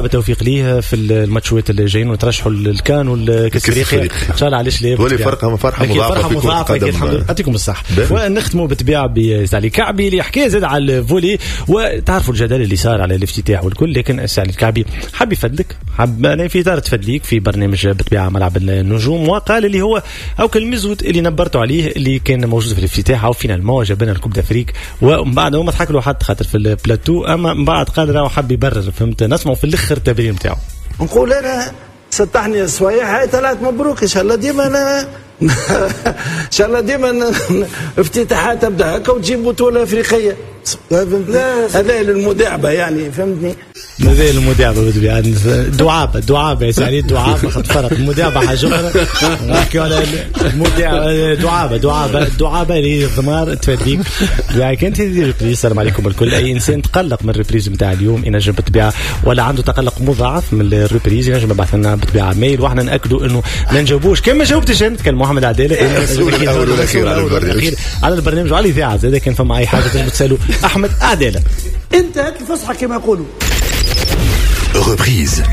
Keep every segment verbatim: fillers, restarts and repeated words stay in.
بالتوفيق ليه في الماتشات اللي جايين ونترشحوا الكان والكاس الافريقي ان شاء الله. علاش ليه ولي فرحه فرحه مضاعفه في كره القدم. يعطيكم الصح. ونختموا بالطبيعه بسالي كعبي اللي حكى زاد على الفولي. وتعرفوا الجدل اللي صار على الافتتاح والكل، لكن سالي الكعبي حب يفدلك، حب انا في دار تفدليك في برنامج بالطبيعه ملعب النجوم، وقال اللي هو او كالمزود اللي نبرتوا عليه اللي كان موجود في الافتتاح او فينالمون جابنا الكوب دافريك. ومن بعد هو ما ضحك له حتى خاطر في البلاتو، اما من بعد قال راهو حب يبرر. فهمت؟ نسمعوا في الاخر التبرير نتاعو. نقول انا سطحني الصويح هاي ثلاث مبروك ان شاء الله ديما أنا ان شاء الله ديما افتتاحات تبدا هكا وتجيب بطوله افريقيه. هذا للمداعبه يعني، فهمتني؟ هذا المداعبه بالطبيعه. دعابه دعابه يا سعيد، دعابه خد فرق. المداعبه حاجه اخرى، نحكيو على المداعبه. دعابه دعابه دعابه اللي الضمار تفديك. يعني كنت تدير السلام عليكم الكل. اي انسان تقلق من الريبريز نتاع اليوم ينجم بالطبيعه ولا عنده تقلق مضاعف من الريبريز ينجم يبعث لنا بالطبيعه ميل واحنا ناكدوا انه ما نجاوبوش. كما جاوبتش انت كان محمد عداله الاول والاخير على البرنامج على البرنامج وعلى الاذاعه. اذا كان فما اي حاجه تنجم تسالوا احمد عداله. انت هات الفصحى كما يقولوا. Reprise.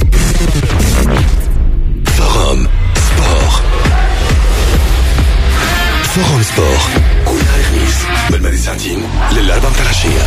Forum Sport. Forum Sport. كل خميس من الماضي ساعتين للأربعة متاع العشية.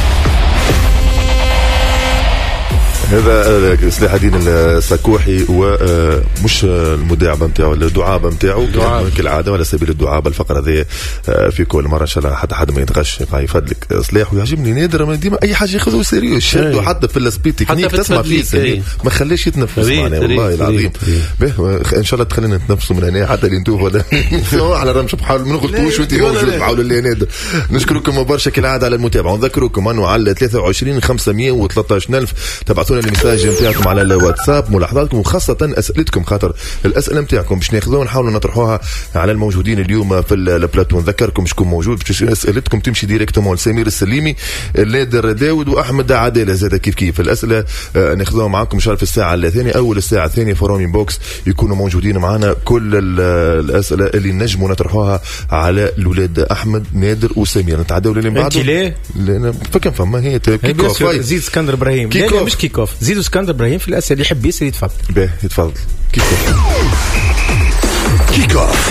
هذا سلاح الدين السكوحي ومش المداعبه نتاعو، الدعابه نتاعو كالعاده على سبيل الدعابه. الفقره هذه في كل مره ان شاء الله حتى حد ما يتغش قاعد يفدلك سلاح. ويعجبني نادر ديما اي حاجه ياخذوه سيريو شدوا حتى في السبيد تكنيك تسمع فيه ما خليش يتنفس معنا والله العظيم. ان شاء الله تخلينا نتنفسوا من هنا حتى اللي نتوه ولا على رمش بحاول ما نغلطوش وانت موجود بحاول اللي نادر. نشكركم برشا كالعاده على المتابعه ونذكركم انه على ثلاثة وعشرين خمسمية وثلاثة عشر ألف تبعثوا الميساج نتاعكم على الواتساب ملاحظاتكم وخاصة أسئلتكم، خاطر الأسئلة نتاعكم باش ناخذوها ونحاولوا نطرحوها على الموجودين اليوم في البلاتو. نذكركم شكون موجود باش أسئلتكم تمشي ديريكتومون لسمير السليمي، نادر داود وأحمد عدالة زاد كيف كيف. الأسئلة ناخذوها معكم شرف الساعة الثانية. أول الساعة الثانية فرومين بوكس يكونوا موجودين معنا كل الأسئلة اللي نجموا نطرحوها على الأولاد أحمد نادر وسمير. نتعداو لين بعد ليه؟ فكان فما هي كيك اوف. زيد اسكندر ابراهيم. لا مش كيك اوف، زيد اسكندر ابراهيم في الاسئله اللي يحب يسال يتفضل. باهي يتفضل. كيك اوف. كيك اوف.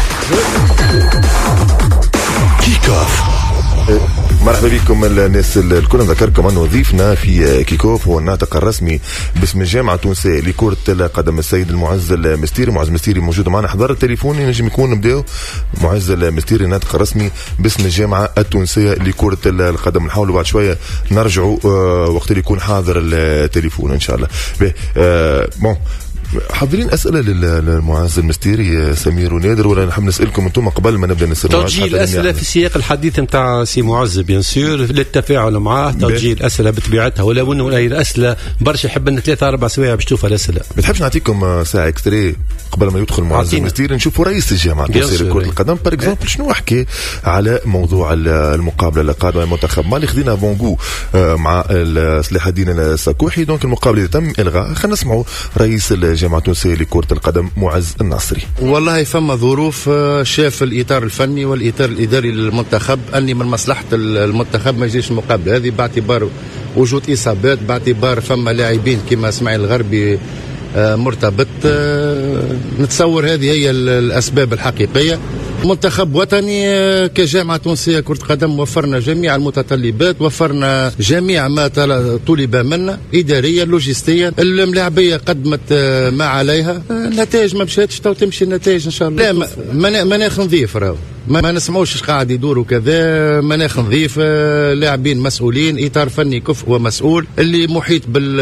كيك اوف. مرحبا بكم الناس الكل. نذكركم انه ضيفنا في كيكوف هو الناطق الرسمي باسم الجامعه التونسيه لكره القدم السيد المعز المستيري. معز المستيري موجود معنا، حضر التليفون ينجم يكون نبداو. معز المستيري الناطق الرسمي باسم الجامعه التونسيه لكره القدم. نحاولوا بعد شويه نرجعوا وقت اللي يكون حاضر التليفون ان شاء الله. آه بون حاضرين أسئلة للمعز المستيري سمير ونادر ولا نحب نسألكم أنتم قبل ما نبدأ نسأل توجيه الأسئلة في سياق الحديث نتاع سي معز بيان سور للتفاعل معاه. توجيه الأسئلة بطبيعتها ولو أنه أي الأسئلة برشا يحب أن ثلاثة أربع سوايع باش تشوف الأسئلة. بتحبش نعطيكم ساعة إكستري قبل ما يدخل معز المستيري نشوفوا رئيس الجامعة التونسية لكرة القدم بار إكزامبل شنو حكي على موضوع المقابلة القادمة المنتخب مالي. خذينا بونغو مع سلاح الدين السكوحي. دونك المقابلة تم إلغاء. خلينا نسمعوا رئيس الجامعة التونسية لكرة القدم معز الناصري. والله فما ظروف شاف الإطار الفني والإطار الإداري للمنتخب أني من مصلحة المنتخب ما يجيش المقابلة هذه باعتبار وجود إصابات، باعتبار فما لاعبين كما اسماعيل الغربي مرتبط. نتصور هذه هي الأسباب الحقيقية. منتخب وطني كجامعة تونسية كرة قدم وفرنا جميع المتطلبات، وفرنا جميع ما طلب منا إداريا لوجستيا. الملاعبية قدمت ما عليها، النتائج ما مشاتش تو تمشي النتائج إن شاء الله. لا مناخ نظيف راهو ما نسمعوش قاعد يدوروا كذا. مناخ نظيف، لاعبين مسؤولين، إطار فني كفء ومسؤول، اللي محيط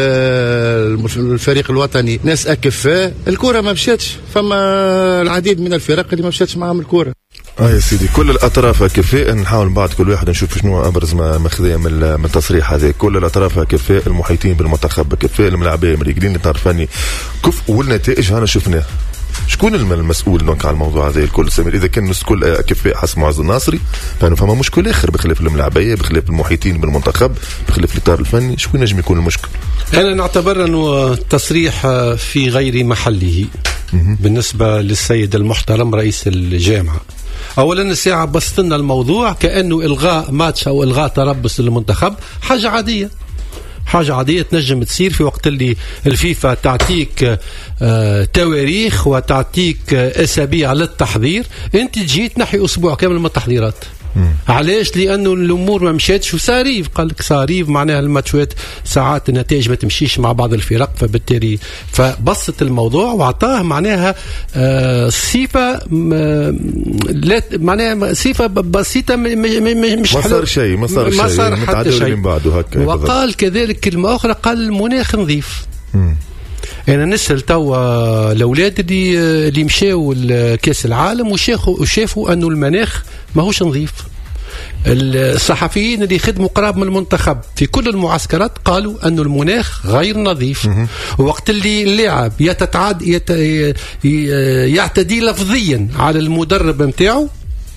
بالفريق الوطني ناس أكفاء. الكرة ما مشاتش، فما العديد من الفرق اللي ما مشاتش معهم الكرة. اه يا سيدي كل الاطراف كفاء. نحاول بعد كل واحد نشوف شنو ابرز ما مخذيه من التصريح هذا. كل الاطراف كفاء، المحيطين بالمنتخب كفاء، الملاعبيه مريقلين، الاطار الفني كفء، والنتائج هنا شفناها. شكون المسؤول دونك على الموضوع هذا الكل سمير؟ اذا كان الناس كل كفاء حسب معز الناصري فانه فما مشكل اخر بخلاف الملاعبيه، بخلاف المحيطين بالمنتخب، بخلاف الاطار الفني. شكون نجم يكون المشكل؟ انا نعتبر انه تصريح في غير محله بالنسبه للسيد المحترم رئيس الجامعه. اولا الساعه بسطنا الموضوع كانه الغاء ماتش او الغاء تربص للمنتخب حاجه عاديه، حاجة عادية تنجم تصير في وقت اللي الفيفا تعطيك آه تواريخ وتعطيك آه أسابيع للتحضير، أنت تجي تنحي أسبوع كامل من التحضيرات. علاش؟ لأنه الأمور ما مشاتش وصاريف، قال لك صاريف معناها الماتشات ساعات النتائج ما تمشيش مع بعض الفرق، فبالتالي فبسط الموضوع وعطاه معناها آه صفة لا معناها صفة بسيطة مش ما صار شيء ما صار شيء ما صار حتى شيء. وقال كذلك كلمة أخرى، قال المناخ نظيف. مم. أنا نسأل توا الأولاد اللي اللي مشاو لكأس العالم وشافوا وشافوا أنه المناخ ماهوش نظيف. الصحفيين اللي خدموا قراب من المنتخب في كل المعسكرات قالوا أنه المناخ غير نظيف. وقت اللي اللاعب يتتعاد يت... يعتدي لفظيا على المدرب متاعه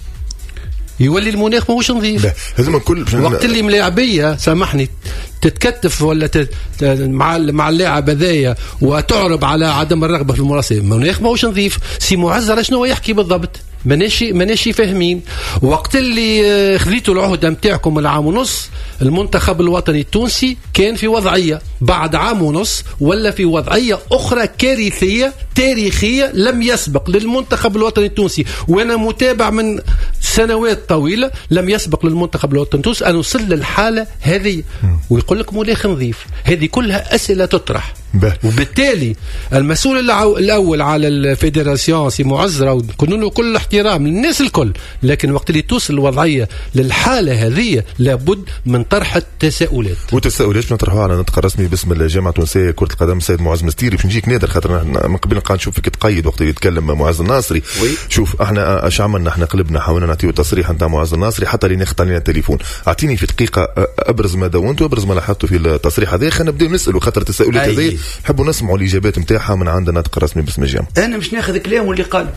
يولي المناخ ماهوش نظيف. وقت اللي ملاعبيه سامحني تتكتف ولا تت... مع مع اللاعب هذايا وتعرب على عدم الرغبه في المراسله، المناخ ماهوش نظيف. سي معز على شنو يحكي بالضبط؟ ماناشي ماناشي فاهمين. وقت اللي خذيتوا العهده نتاعكم العام ونص، المنتخب الوطني التونسي كان في وضعيه بعد عام ونص ولا في وضعيه اخرى كارثيه تاريخيه لم يسبق للمنتخب الوطني التونسي. وانا متابع من سنوات طويله، لم يسبق للمنتخب الوطني التونسي ان يوصل للحاله هذه. ويقول لك مناخ نظيف، هذه كلها اسئله تطرح. وبالتالي المسؤول الاول على الفيدراسيون سي معزرة، وكنا له كل احترام للناس الكل، لكن وقت اللي توصل الوضعيه للحاله هذه لابد من طرح التساؤلات. والتساؤلات نطرحوها على نطق رسمي باسم الجامعه التونسيه كره القدم السيد معز مستيري. باش نجيك نادر خاطر من قبل نقعد نشوف فيك تقيد وقت اللي يتكلم معز الناصري. وي. شوف احنا اش عملنا؟ احنا قلبنا حاولنا نعطيو تصريح نتاع معز الناصري حتى اللي ناخذ علينا التليفون. اعطيني في دقيقه ابرز ما دونت وابرز ما لاحظته في التصريح هذا. خلينا نبداو نسالوا خاطر التساؤلات هذه نحبوا نسمعوا الاجابات نتاعها من عندنا نطق رسمي باسم الجامعه. انا مش ناخذ كلامه اللي قال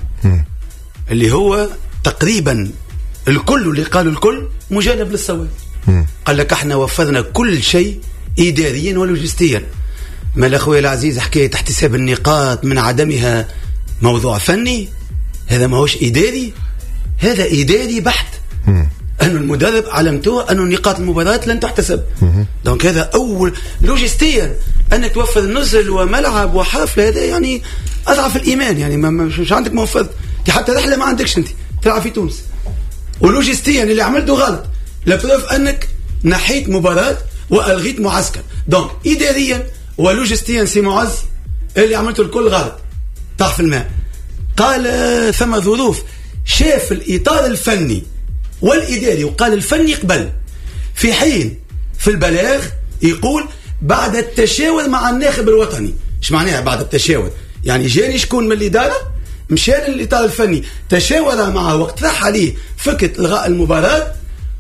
اللي هو تقريبا الكل اللي قالوا الكل مجانب للصواب. قال لك احنا وفرنا كل شيء اداريا ولوجستيا. ما الاخوي العزيز حكايه احتساب النقاط من عدمها موضوع فني، هذا ما هوش اداري، هذا اداري بحت. أن المدرب علمته أن نقاط المباراة لن تحتسب. دونك هذا أول لوجستيا أنك توفر نزل وملعب وحافلة، هذا يعني أضعف الإيمان. يعني ما مش عندك موفر حتى رحلة ما عندكش أنت تلعب في تونس. ولوجستيا اللي عملته غلط، لبروف أنك نحيت مباراة وألغيت معسكر. دونك إداريا ولوجستيا سي معز اللي عملته الكل غلط. طاح في الماء. قال ثم ظروف، شاف الإطار الفني والإداري وقال الفني قبل، في حين في البلاغ يقول بعد التشاور مع الناخب الوطني. ايش معناها بعد التشاور؟ يعني جاني شكون من الإدارة مشى للإطار الفني تشاور معه واقترح عليه فكرة إلغاء المباراة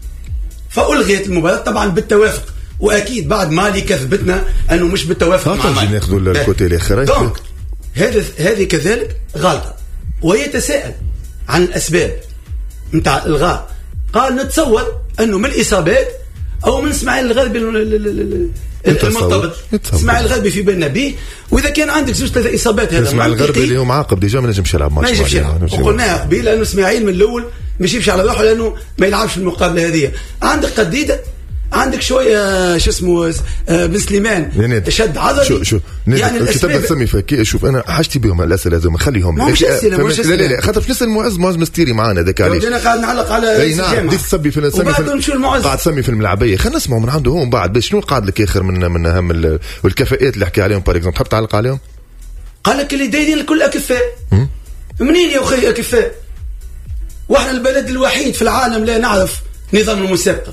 فألغيت المباراة طبعا بالتوافق. وأكيد بعد مالي كذبتنا أنه مش بالتوافق مع مالي. ناخذوا الكوتي الآخر. دونك هذا هذه كذلك غلطة. ويتساءل عن الأسباب متاع الإلغاء. قال نتصور أنه من الإصابات أو من إسماعيل الغربي المرتبط. إسماعيل الغربي في بالنا به، وإذا كان عندك زوج ثلاثة إصابات هذا إسماعيل الغربي اللي هو معاقب ديجا ما نجمش يلعب ماتش. ما يجيبش يلعب. وقلناها قبيل لأنه إسماعيل من الأول ما يجيبش على روحه لأنه ما يلعبش في المقابلة هذه. عندك قديدة، عندك شويه شو اسمه بن سليمان شد عضلي. شو شو يعني الاسباب تسمي فكي. شوف انا حاجتي بهم الاسئله لازم نخليهم. مش اسئله مش لا لا لا خاطر في لسه المعز معز مستيري معانا ذاك علاش انا قاعد نعلق على اي نعم. بديت تسمي في نسمي في قاعد تسمي في الملعبيه. خلينا نسمعوا من عنده هو من بعد. شنو قاعد لك اخر من من اهم والكفاءات اللي حكي عليهم؟ بار اكزومبل تحب تعلق عليهم؟ قال لك اللي دايرين الكل اكفاء. منين يا اخي اكفاء؟ واحنا البلد الوحيد في العالم لا نعرف نظام المسابقه.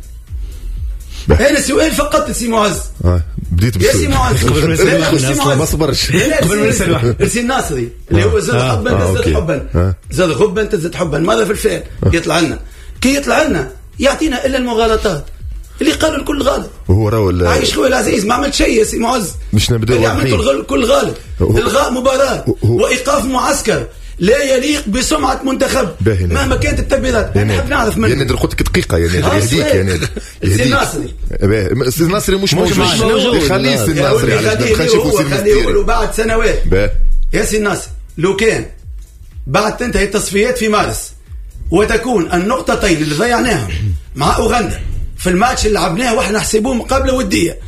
هنا سؤال فقط سي معز. اه بديت بالسؤال. يا سي معز قبل ما نسال ما صبرش. قبل ما نسال سي الناصري اللي هو زاد حبا تزداد حبا زاد غبا تزداد حبا ماذا في الفعل يطلع لنا كي يطلع لنا يعطينا الا المغالطات اللي قالوا الكل غلط. وهو راهو عايش خويا العزيز ما عملت شيء يا سي معز. مش نبداو عملتوا الكل غلط. الغاء مباراه وايقاف معسكر لا يليق بسمعة منتخب مهما كانت التبريرات. أنا نحب نعرف منه. يعني قلت لك دقيقة يعني يهديك يعني السي الناصري. السي الناصري مش موجود. خليه السي الناصري خليه هو بعد سنوات. يا سي الناصري لو كان بعد تنتهي التصفيات في مارس وتكون النقطتين اللي ضيعناهم مع أوغندا في الماتش اللي لعبناه واحنا نحسبوه مقابلة ودية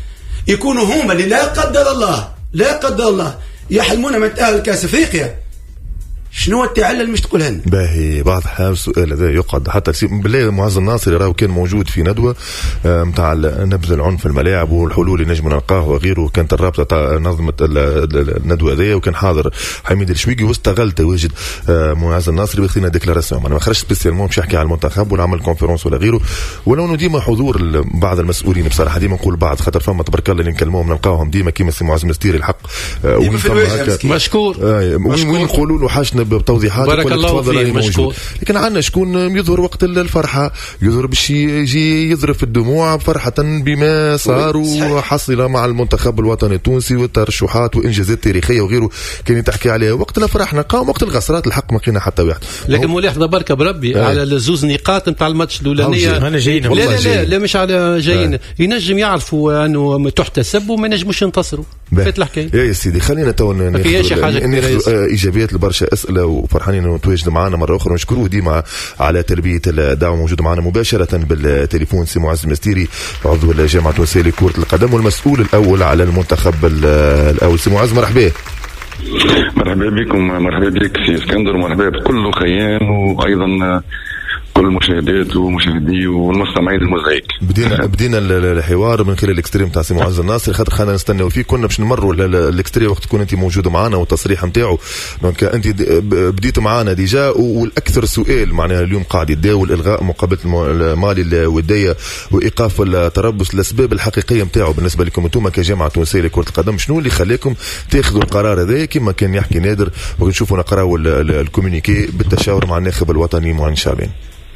يكونوا هما اللي لا قدر الله لا قدر الله يحلمون من تأهل كأس أفريقيا، شنو التعلل مش تقولها لنا؟ باهي بعض الحال السؤال هذا يقعد حتى بالله معز الناصري راهو كان موجود في ندوه نتاع نبذ العنف في الملاعب والحلول اللي نجم نلقاه وغيره، كانت الرابطه تاع نظمت الندوه هذيا وكان حاضر حميد الشويقي واستغل تواجد معز الناصري بخينا ديكلاراسيون. انا ما خرجت سبيسيالمون باش يحكي على المنتخب ولا عمل كونفرنس ولا غيره، ولو انه ديما حضور بعض المسؤولين بصراحه، ديما نقول بعض خاطر فما تبارك الله اللي نكلموهم نلقاهم ديما كيما سي معز مستيري الحق مشكور ونقولوا له حاجنا بتوضيحات بارك الله فيك مشكور. لكن عندنا شكون يظهر وقت الفرحه، يظهر باش يجي يضرب الدموع فرحه بما صار وحصل مع المنتخب الوطني التونسي والترشحات وانجازات تاريخيه وغيره كان تحكي عليها. وقت الافراح نلقاو، وقت الخسارات الحق ما لقينا حتى واحد. لكن مولي بركه بربي آه. على الزوز نقاط نتاع الماتش الاولانيه انا جايين لا لا, لا لا مش على جايين آه. ينجم يعرفوا انه تحتسب وما ينجموش ينتصروا. فات الحكايه يا سيدي خلينا تو ناخذ ايجابيات لبرشا اسئله وفرحانين انه تواجد معنا مره اخرى. نشكروه ديما على تلبيه الدعوه، موجود معنا مباشره بالتليفون سي معز المستيري عضو الجامعه التونسيه لكره القدم والمسؤول الاول على المنتخب الاول. سي معز مرحبا. مرحبا بكم، مرحبا بك سي اسكندر، ومرحبا بكل خيان وايضا كل المشاهدات ومشاهدي والمستمعين الموزايك. بدينا بدينا الحوار من خلال الاكستريم تاع سي معز الناصري، خاطر خلينا نستناو فيه. كنا باش نمروا الاكستريم وقت تكون انت موجود معنا والتصريح نتاعو. دونك انت بديت معنا ديجا، والاكثر سؤال معناها اليوم قاعد يتداول الغاء مقابله المالي الوديه وايقاف التربص. الاسباب الحقيقيه نتاعو بالنسبه لكم انتم كجامعه تونسيه لكره القدم، شنو اللي خلاكم تاخذوا القرار هذا كما كان يحكي نادر ونشوفوا نقراو الكومونيكي بالتشاور مع الناخب الوطني معين شعبان؟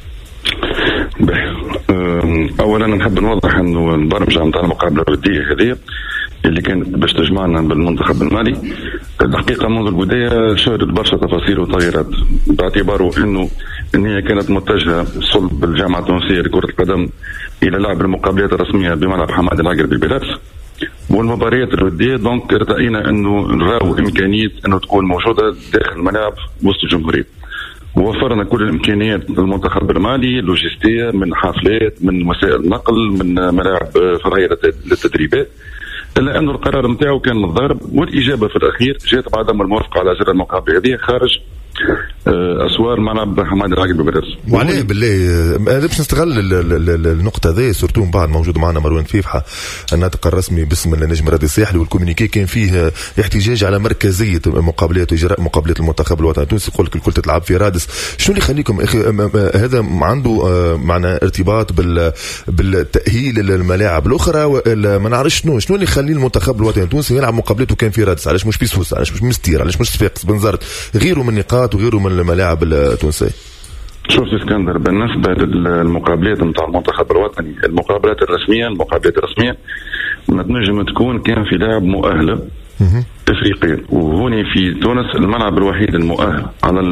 اولا نحب نوضح انه البرمجه نتاع المقابله الوديه هذه اللي كانت باش تجمعنا بالمنتخب المالي الحقيقه منذ البدايه شهدت برشا تفاصيل وتغييرات، باعتباره انه ان هي كانت متجهه صلب الجامعه التونسيه لكره القدم الى لعب المقابلات الرسميه بملعب حماد العقربي ببيلاطس والمباريات الوديه. دونك راينا انه نراو امكانيه انه تكون موجوده داخل الملعب وسط الجمهوريه، ووفرنا كل الامكانيات للمنتخب المالي لوجستيه، من حافلات، من وسائل نقل، من ملاعب فرعيه للتدريبات، الا انه القرار نتاعو كان متضارب، والاجابه في الاخير جاءت بعدم الموافقه على اجراء المقابله هذه خارج اسوار ملعب حماد العقربي ببيلاطس. وعليه بالله هذا باش نستغل النقطه هذه سورتو من بعد موجود معنا مروان فيفحه الناطق الرسمي باسم النجم رادي الساحلي، والكومونيكي كان فيه احتجاج على مركزيه مقابلات واجراء مقابلات المنتخب الوطني التونسي. يقول لك الكل تلعب في رادس، شنو اللي يخليكم اخي هذا عنده معنا ارتباط بال بالتاهيل الملاعب الاخرى ولا ما نعرفش شنو شنو اللي يخلي المنتخب الوطني التونسي يلعب مقابلته كان في رادس؟ علاش مش في سوسه؟ علاش مش مستير؟ علاش مش صفاقس بنزرت؟ غيره من نقاط وغيره من الملاعب التونسيه. شوف اسكندر، بالنسبه للمقابلات نتاع المنتخب الوطني، المقابلات الرسميه المقابلات الرسميه ما تنجم تكون كان في لاعب مؤهله افريقيا، وهوني في تونس الملعب الوحيد المؤهل على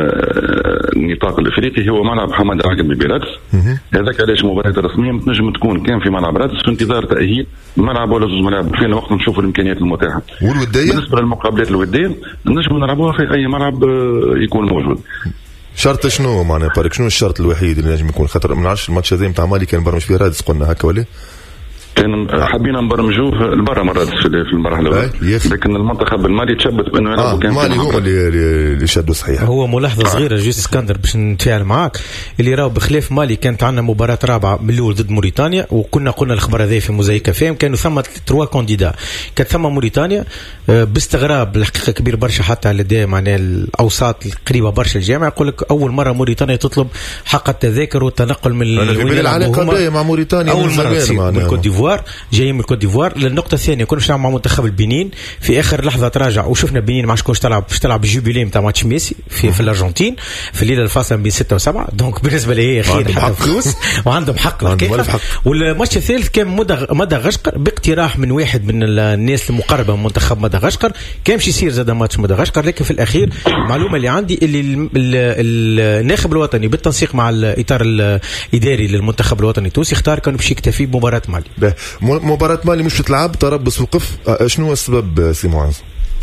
النطاق الافريقي هو ملعب حماد العقربي ببيلاطس. هذاك علاش المباريات الرسميه ما تنجم تكون كان في ملعب رادس في انتظار تاهيل ملعب ولا زوج ملاعب، فينا وقت نشوفوا الامكانيات المتاحه. والوديه بالنسبه للمقابلات الوديه نجم نلعبوها في اي ملعب يكون موجود. شرط شنو معناها بارك؟ شنو الشرط الوحيد اللي نجم يكون؟ خاطر ما نعرفش الماتش هذا نتاع مالي كان برمج فيه رادس قلنا هكا ولا كان حبينا نبرمجوه لبرا مرات في المرحله الاولى، لكن المنتخب المالي تشبت بانه يلعب آه كان مالي هو اللي اللي شدوا صحيح. هو ملاحظه آه. صغيره جوست اسكندر باش نتفاعل معاك، اللي راهو بخلاف مالي كانت عندنا مباراه رابعه من الاول ضد موريتانيا، وكنا قلنا الخبر هذا في موزايك فهم كانوا ثم تروا كونديدا، كانت ثم موريتانيا باستغراب الحقيقه كبير برشا حتى على لدى معناها الاوساط القريبه برشا الجامعه، يقول لك اول مره موريتانيا تطلب حق التذاكر والتنقل من العلاقه مع موريتانيا اول مره من كوت ديفوار جايين كوت ديفوار. للنقطة الثانية كنا نلعب مع منتخب البنين في آخر لحظة تراجع، وشفنا البنين ما عادش تلعب باش تلعب الجوبيلي نتاع ماتش ميسي في في الأرجنتين في الليلة الفاصلة بين ستة وسبعة. دونك بالنسبة لي هي خير حتى فلوس وعندهم حق الحقيقة. والماتش الثالث كان مدغشقر باقتراح من واحد من الناس المقربة من منتخب مدغشقر، كان باش يصير زاد ماتش مدغشقر، لكن في الأخير المعلومة اللي عندي اللي الناخب الوطني بالتنسيق مع الإطار الإداري للمنتخب الوطني التونسي اختار كانوا باش يكتفي بمباراة مالي. مباراة مالي مش تلعب تربص وقف، شنو السبب سي معاذ؟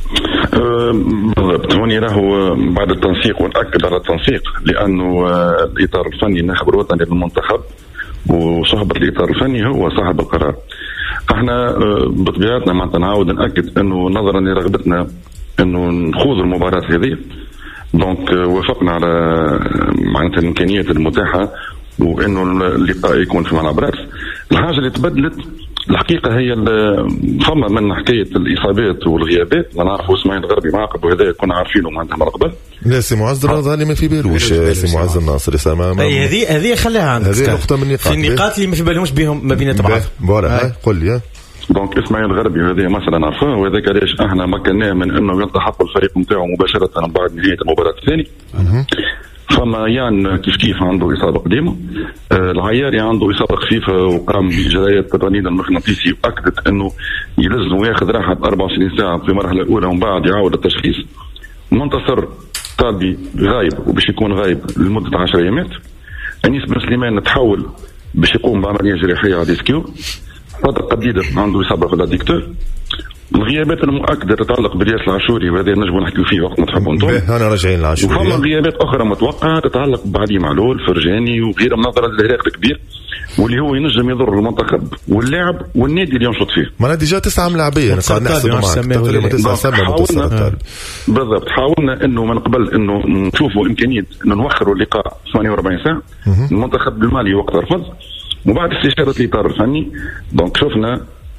بالضبط، هوني راهو بعد التنسيق ونأكد على التنسيق، لأنه الإطار الفني الناخب الوطني للمنتخب وصاحب الإطار الفني هو صاحب القرار. احنا بطبيعتنا معناتها نعاود ناكد انه نظرا لرغبتنا انه نخوض المباراه هذه، دونك وافقنا على معناتها الامكانيات المتاحه وانه اللقاء يكون في ملعب راس. الحاجه اللي تبدلت الحقيقه هي فما من حكايه الاصابات والغيابات. لا نعرفوا اسماعيل الغربي معاقب وهذا كنا عارفينه معناتها من قبل. لا سي معز هذا ما في بالوش سي معز الناصري سما هذه هذه خليها عندك هذه نقطه من النقاط في النقاط اللي ما في بالهمش بهم ما بين بعض. فوالا قول لي. دونك اسماعيل الغربي هذه مثلا عرفوه، وهذاك علاش احنا مكناه من انه يلتحق الفريق نتاعو مباشره بعد نهايه المباراه الثانيه. فما يان كيف كيف عنده اصابه قديمه، آه العياري عنده اصابه خفيفه وقام باجراءات الرنين المغناطيسي واكدت انه يلزم ياخذ راحه أربعة وعشرين ساعه في المرحله الاولى ومن بعد يعاود التشخيص. منتصر طالبي غايب وباش يكون غايب لمده عشر ايامات. انيس بن سليمان تحول باش يقوم بعمليه جراحيه على ديسكيو. صادق قديده عنده اصابه في الاديكتور. الغيابات المؤكده تتعلق برياس العاشوري وهذا نجم نحكيو فيه وقت ما تحبوا انتم. انا راجعين العاشوري. وفما غيابات اخرى متوقعه تتعلق بعلي معلول فرجاني وغيرهم نظرا للهراق الكبير واللي هو ينجم يضر المنتخب واللاعب والنادي اللي ينشط فيه. معناها ديجا تسعه ملاعبيه قاعد نحسب معك تقريبا تسعه سبعه متصل. بالضبط حاولنا انه من قبل انه نشوفوا امكانيه انه نوخروا اللقاء ثمانية وأربعين ساعه. المنتخب المالي وقت رفض وبعد استشاره الاطار الفني دونك شفنا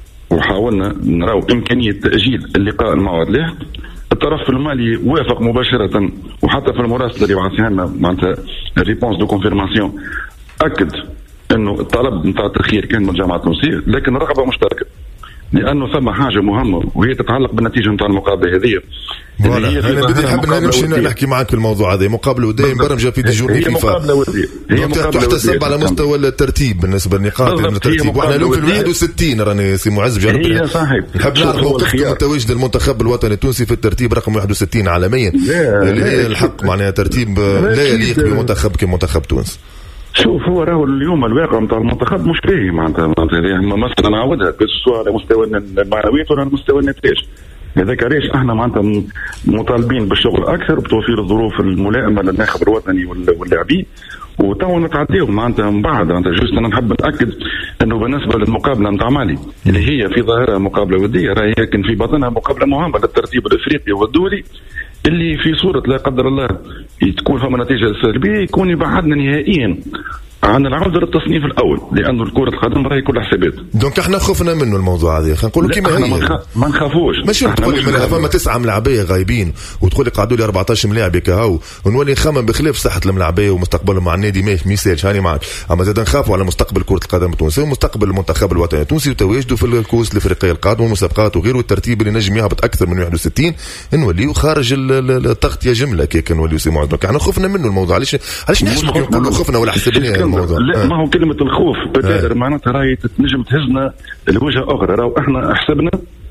وحاولنا نراو إمكانية تأجيل اللقاء الموعد له. الطرف المالي وافق مباشرة وحتى في المراسلة اللي بعثها لنا معناتها الريبونس دو كونفيرماسيون أكد إنه الطلب نتاع التأخير كان من الجامعة التونسية، لكن رغبة مشتركة لأنه ثم حاجة مهمة وهي تتعلق بالنتيجة نتاع المقابلة هذه. فوالا انا بدي نحب نمشي نحكي معك في الموضوع هذا. مقابله وديه مبرمجه في دي جورني فيفا هي تحتسب على مستوى الترتيب بالنسبه للنقاط الترتيب، واحنا اليوم في الواحد وستين راني سي معز بجانب نحب نعرف موقفكم التواجد المنتخب الوطني التونسي في الترتيب رقم واحد وستين عالميا اللي هي الحق معناها ترتيب لا يليق بمنتخب كمنتخب تونس. شوف هو راهو اليوم الواقع نتاع المنتخب مش باهي معناتها مثلا نعاودها سواء على مستوى المعنويات ولا على مستوى النتائج. لذلك علاش احنا معناتها مطالبين بالشغل اكثر بتوفير الظروف الملائمه للناخب الوطني واللاعبين وتو نتعديو معناتها من بعد. معناتها جوست انا نحب ناكد انه بالنسبه للمقابله نتاع مالي اللي هي في ظاهرها مقابله وديه راهي لكن في باطنها مقابله مهمه للترتيب الافريقي والدولي اللي في صوره لا قدر الله تكون فما نتيجه سلبيه يكون يبعدنا نهائيا عن العودة للتصنيف الأول لأنه الكرة القدم راهي كل حسابات. دونك احنا خفنا منه الموضوع هذا خلينا نقولوا كيما هي ما نخافوش. ماشي تقول لي فما تسعة ملاعبية غايبين وتقول لي قعدوا لي أربعطاش ملاعب كهو ونولي نخمم بخلاف صحة الملاعبية ومستقبلهم مع النادي ماشي ميسالش هاني معك، أما زاد نخافوا على مستقبل كرة القدم التونسية ومستقبل المنتخب الوطني التونسي وتواجده في الكؤوس الأفريقية القادمة والمسابقات وغيره الترتيب اللي نجم يهبط أكثر من واحد وستين نوليو خارج التغطية جملة كيك نوليو سي معز. دونك احنا خفنا منه الموضوع. علاش علاش نحشموا نقولوا خفنا ولا حسبنا الموضوع؟ لا ما هو كلمة الخوف بدائر معناتها راهي تنجم تهزنا الوجهة أخرى. راهو احنا حسبنا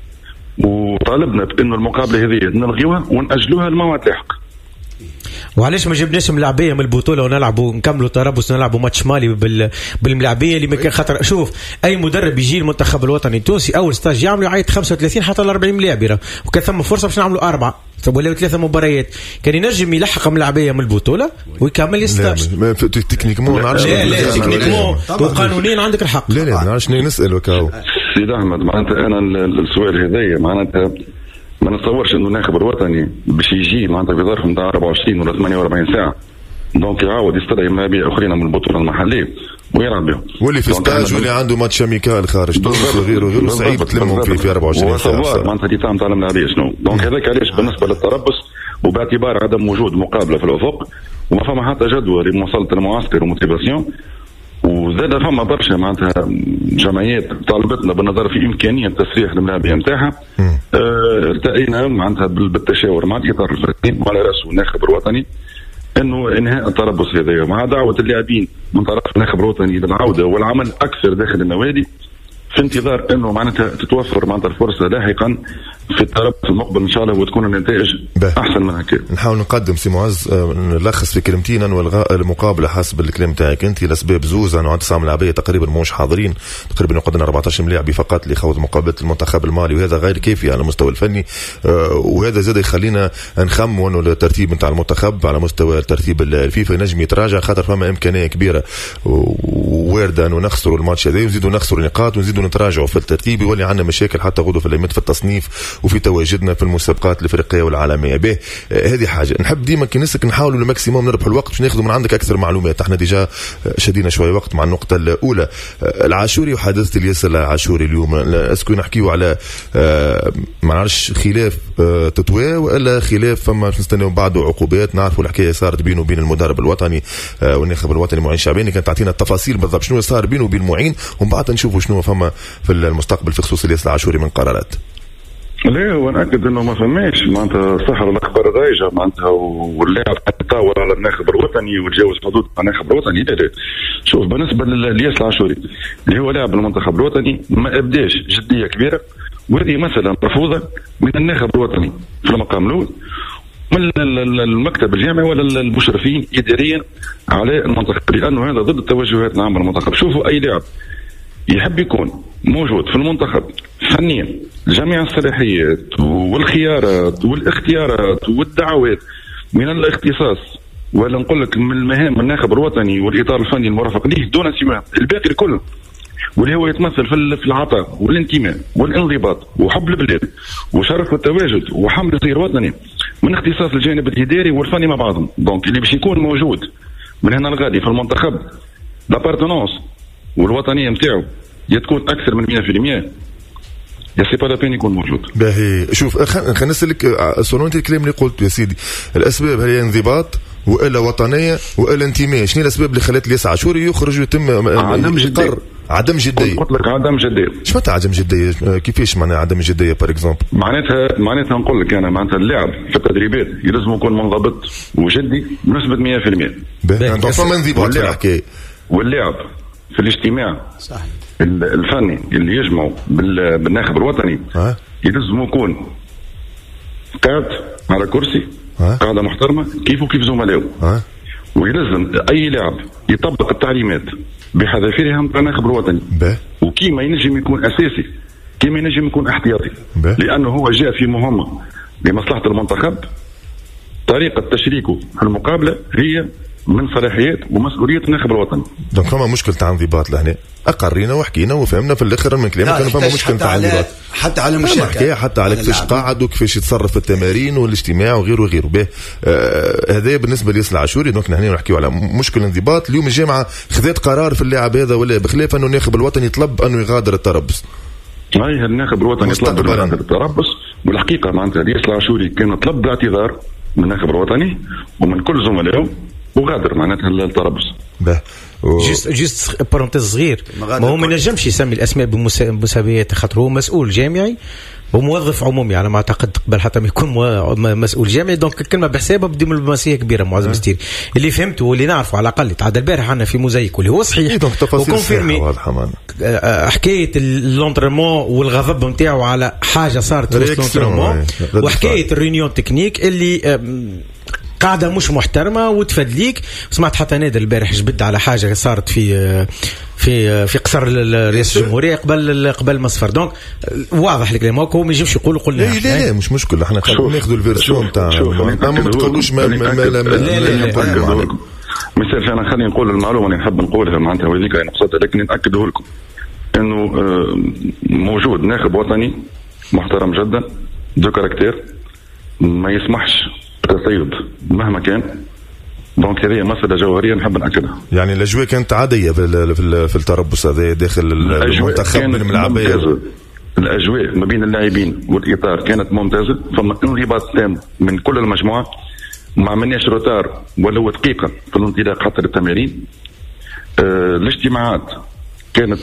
وطالبنا بأنه المقابلة هذه نلغيوها ونأجلوها الموعد لاحق. وعلاش ما جبناش ملاعبيه من البطوله ونلعبوا نكملوا تربص نلعبوا ماتش مالي بال... بالملاعبيه اللي ما كان خاطر. شوف اي مدرب يجي المنتخب الوطني التونسي اول ستاج يعملوا يعيط خمسة وثلاثين حتى ل أربعين ملاعب وكان ثم فرصه باش نعملوا اربعه ولا ثلاثه مباريات كان ينجم يلحق ملاعبيه من البطوله ويكمل يستاج. تكنيكمون نعرفش لا لا تكنيكمون وقانونيا عندك الحق. لا لا نعرفش نسال وكاو سيد احمد معناتها انا السؤال هذايا معناتها ما نتصورش انه الناخب الوطني باش يجي معناتها في ظرف نتاع أربعة وعشرين ولا ثمانية وأربعين ساعه دونك يعاود يستدعي ملاعبيه اخرين من البطوله المحليه ويلعب بهم واللي في ستاج واللي عنده ماتش اميكال خارج تونس وغيره وغيره صعيب تلمهم فيه في أربعة وعشرين ساعه معناتها اللي تاع الملاعبيه شنو. دونك هذاك علاش بالنسبه للتربص وباعتبار عدم وجود مقابله في الافق وما فما حتى جدوى لمواصله المعسكر وموتيفاسيون وزاد فما برشا معناتها جمعيات طالبتنا بالنظر في امكانيه تسريح الملاعبيه نتاعها. التقينا أه معناتها بالتشاور مع الاطار الفني وعلى راسه الناخب الوطني انه انهاء التربص هذا مع دعوه اللاعبين من طرف الناخب الوطني للعوده والعمل اكثر داخل النوادي في انتظار انه معناتها تتوفر معناتها الفرصه لاحقا في التربص المقبل ان شاء الله وتكون النتائج احسن من هكا. نحاول نقدم سي معز نلخص في كلمتين انه الغاء المقابله حسب الكلام تاعك انت لاسباب زوز انه تسعة ملاعبيه تقريبا مش حاضرين تقريبا يقعدنا أربعطاش ملاعب فقط لخوض مقابله المنتخب المالي وهذا غير كافي على المستوى الفني وهذا زاد يخلينا نخموا انه الترتيب نتاع المنتخب على مستوى الترتيب الفيفا ينجم يتراجع خاطر فما امكانيه كبيره وارده انه نخسروا الماتش هذا ونزيدوا نخسروا نقاط ونزيدوا نتراجعوا في الترتيب، يولي عندنا مشاكل حتى غدوه في الايامات في التصنيف وفي تواجدنا في المسابقات الافريقيه والعالميه. به هذه حاجه نحب ديما كي نسك نحاولوا الماكسيموم نربحوا الوقت باش ناخذوا من عندك اكثر معلومات. احنا ديجا شدينا شويه وقت مع النقطه الاولى العاشوري وحادثه الياسر العاشوري اليوم. اسكو نحكيوا على ما نعرفش خلاف تطوير ولا خلاف فما نستناو بعده عقوبات؟ نعرفوا الحكايه صارت بينه وبين المدرب الوطني والناخب الوطني معين شعباني، كانت تعطينا التفاصيل بالضبط شنو صار بينه وبين المعين ومن بعد نشوفوا شنو فما في المستقبل في خصوص الياسر العاشوري من قرارات. لا ونأكد انه ما فماش معناتها صحر الاخبار الرايجه معناتها واللاعب يتطاول على الناخب الوطني وتجاوز حدود الناخب الوطني. لا لا شوف بالنسبه للياس العاشوري اللي هو لاعب المنتخب الوطني ما ابداش جديه كبيره، وهذه مثلا مرفوضه من الناخب الوطني في المقام الاول من المكتب الجامعي ولا المشرفين اداريا على المنتخب، لانه هذا ضد التوجهات العامه للمنتخب. شوفوا اي لاعب يحب يكون موجود في المنتخب فنيا جميع الصلاحيات والخيارات والاختيارات والدعوات من الاختصاص ولا نقول لك من المهام الناخب الوطني والاطار الفني المرافق ليه دون سواه الباقي الكل، واللي هو يتمثل في العطاء والانتماء والانضباط وحب البلاد وشرف التواجد وحمل الخير الوطني من اختصاص الجانب الاداري والفني مع بعضهم. دونك اللي باش يكون موجود من هنا الغادي في المنتخب لابارتونونس والوطنيه نتاعو تكون اكثر من مئة بالمئة يا سي با لابين يكون موجود. باهي شوف خلينا نسالك سولون الكلام اللي قلته يا سيدي، الاسباب هل هي انضباط والا وطنيه والا انتماء؟ شنو الاسباب اللي خلت الياس عاشوري يخرج ويتم عدم جديه؟ عدم جديه قلت لك عدم جديه. شو معناتها عدم جديه؟ كيفاش معناها عدم جديه بار اكزومبل؟ معناتها معناتها نقول لك انا معناتها اللاعب في التدريبات يلزم يكون منضبط وجدي بنسبه مئة بالمئة. باهي دونك فما انضباط في الحكايه. واللاعب في الاجتماع صحيح الفني اللي يجمعوا بالناخب الوطني أه؟ يلزم يكون قاعد على كرسي أه؟ قاعده محترمه كيفه كيف زملائه أه؟ ويلزم اي لاعب يطبق التعليمات بحذافيرها من الناخب الوطني به. وكيما ينجم يكون اساسي كيما ينجم يكون احتياطي به. لانه هو جاء في مهمه لمصلحه المنتخب، طريقه تشريكه في المقابله هي من صلاحيات ومسؤوليه الناخب الوطني. دونك فما مشكل تاع انضباط لهنا، اقرينا وحكينا وفهمنا في الاخر من كلامك انه فما مشكل تاع انضباط حتى على المشاركه، حتى على كيفاش قاعد وكيفاش يتصرف في التمارين والاجتماع وغيره وغيره. به آه هذا بالنسبه لياس العاشوري. دونك هنا نحكيو على مشكل انضباط. اليوم الجامعه خذت قرار في اللاعب هذا ولا بخلاف انه الناخب الوطني طلب انه يغادر التربص. اي الناخب الوطني طلب يغادر التربص، والحقيقه معناتها لياس العاشوري كان طلب باعتذار من الناخب الوطني ومن كل زملائه وغادر معناتها التربص. به جست جست بارونتيز صغير، ما هو ما نجمش يسمي الاسماء بمسابيات خاطر هو مسؤول جامعي وموظف عمومي على ما اعتقد قبل حتى ما يكون مسؤول جامعي. دونك الكلمه بحسابها بدبلوماسيه كبيره معظم مستير اللي فهمته واللي نعرفه على الاقل تعدى البارح عنا في موزايك واللي هو صحيح وكونفيرمي حكايه اللونترمون والغضب نتاعو على حاجه صارت في اللونترمون وحكايه الريونيون تكنيك اللي قاعدة مش محترمة وتفدليك. سمعت حتى نادر البارح جبد على حاجة صارت في في في قصر رئاسة الجمهورية قبل قبل مصفر. دونك واضح الكلام هو ما يجيش يقول قلنا لا لا لا مش مشكلة، احنا ناخذوا الفيرسيون تاع ما تقولوش ما لا لا لا مثال انا خليني نقول المعلومة اللي نحب نقولها معناتها وذيك نقصدها لكن نأكده لكم انه موجود ناخب وطني محترم جدا دو كاركتير ما يسمحش تصيد مهما كان. دونك هذه مسألة جوهرية نحب نأكدها. يعني الأجواء كانت عادية في في التربص هذا داخل المنتخب من الملعبية. الأجواء ما بين اللاعبين والإطار كانت ممتازة، فما انضباط تام من كل المجموعة، ما عملناش روتار ولا هو دقيقة في الانطلاق حتى للتمارين. آه الاجتماعات كانت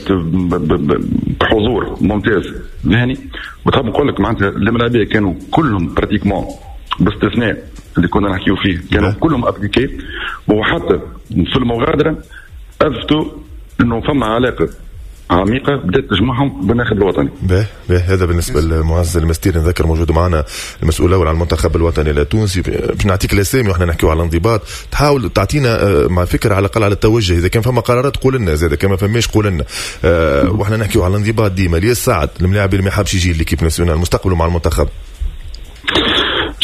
بحضور ممتاز مهني. وتحب نقول لك معناتها الملاعبية كانوا كلهم براتيكمون باستثناء اللي كنا نحكيو فيه كانوا أه. كلهم ابليكي، وحتى في المغادره اثبتوا انه فما علاقه عميقه بدات تجمعهم بالناخب الوطني. به به هذا بالنسبه للمعز المستير. نذكر موجود معنا المسؤول الاول على المنتخب الوطني التونسي. باش نعطيك الاسامي واحنا نحكيو على الانضباط، تحاول تعطينا مع فكره على الاقل على التوجه. اذا كان فما قرارات قول لنا، اذا كان ما فماش قول لنا. أه واحنا نحكيو على الانضباط ديما. الياس سعد الملاعب اللي ما يحبش يجي ليكيب ناسيونال مستقبله مع المنتخب.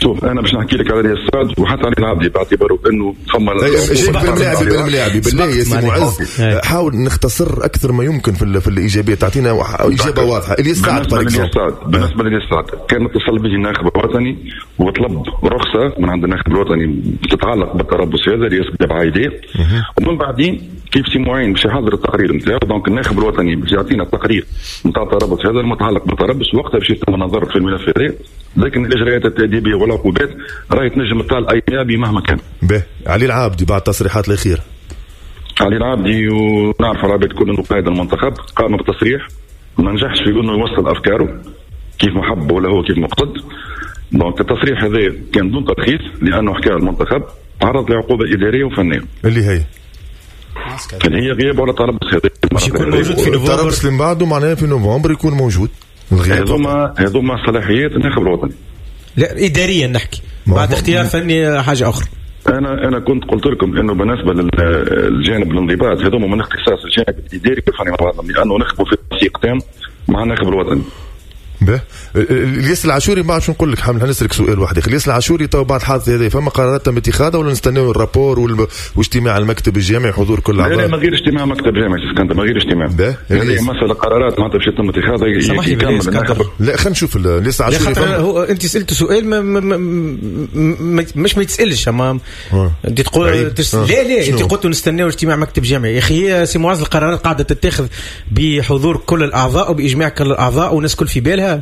شوف انا باش نحكي لك على رياض السعد وحتى علي العبدي باعتباره انه ثم بالملاعب بالملاعب بالله يا سي معز حاول نختصر اكثر ما يمكن في في الايجابيه تعطينا اجابه واضحه. الياس سعد بالنسبه للياس سعد كان اتصل به الناخب الوطني وطلب رخصه من عند الناخب الوطني تتعلق بالتربص هذا رئاسه العايديه ومن بعدين كيف سي معين باش يحضر التقرير نتاعو. دونك الناخب الوطني باش يعطينا التقرير نتاع التربص هذا المتعلق بالتربص وقتها باش يتم النظر في الملف هذا. لكن الاجراءات التاديبيه والعقوبات راهي تنجم تطال اي نيابي مهما كان. به علي العابدي بعد التصريحات الاخيره علي العابدي ونعرف العباد كل انه قائد المنتخب قام بتصريح ما نجحش في انه يوصل افكاره كيف محب ولا هو كيف مقصد. دونك التصريح هذا كان دون ترخيص لانه حكى المنتخب تعرض لعقوبه اداريه وفنيه اللي هي اللي هي غياب ولا تربص هذا مش يكون موجود في نوفمبر. التربص اللي بعده معناه في نوفمبر يكون موجود. هذوما هذوما صلاحيات الناخب الوطني. لا اداريا نحكي بعد اختيار فني حاجه اخرى. انا انا كنت قلت لكم انه بالنسبه للجانب الانضباط هذوما من اختصاص الجانب الاداري والفني مع بعضهم لانه نخبوا في تنسيق تام مع الناخب الوطني. به الياس العاشوري ما عادش نقول لك حمل هنسلك سؤال واحد. الياس العاشوري تو بعد الحادث هذا فما قرارات تم اتخاذها ولا نستناو الرابور والب... واجتماع المكتب الجامعي حضور كل الاعضاء؟ لا لا ما غير اجتماع مكتب جامعي اسكندر ما غير اجتماع. هذه مساله قرارات معناتها باش يتم اتخاذها. سامحني بالله اسكندر لا خلينا نشوف الياس العاشوري فما... هو انت سالته سؤال ما ما ما مش ما يتسالش اما انت تقول تس... لا لا انت قلت نستناو اجتماع مكتب جامعي. يا اخي هي سي معز القرارات قاعده تتخذ بحضور كل الاعضاء وباجماع كل الاعضاء والناس كل في بالها.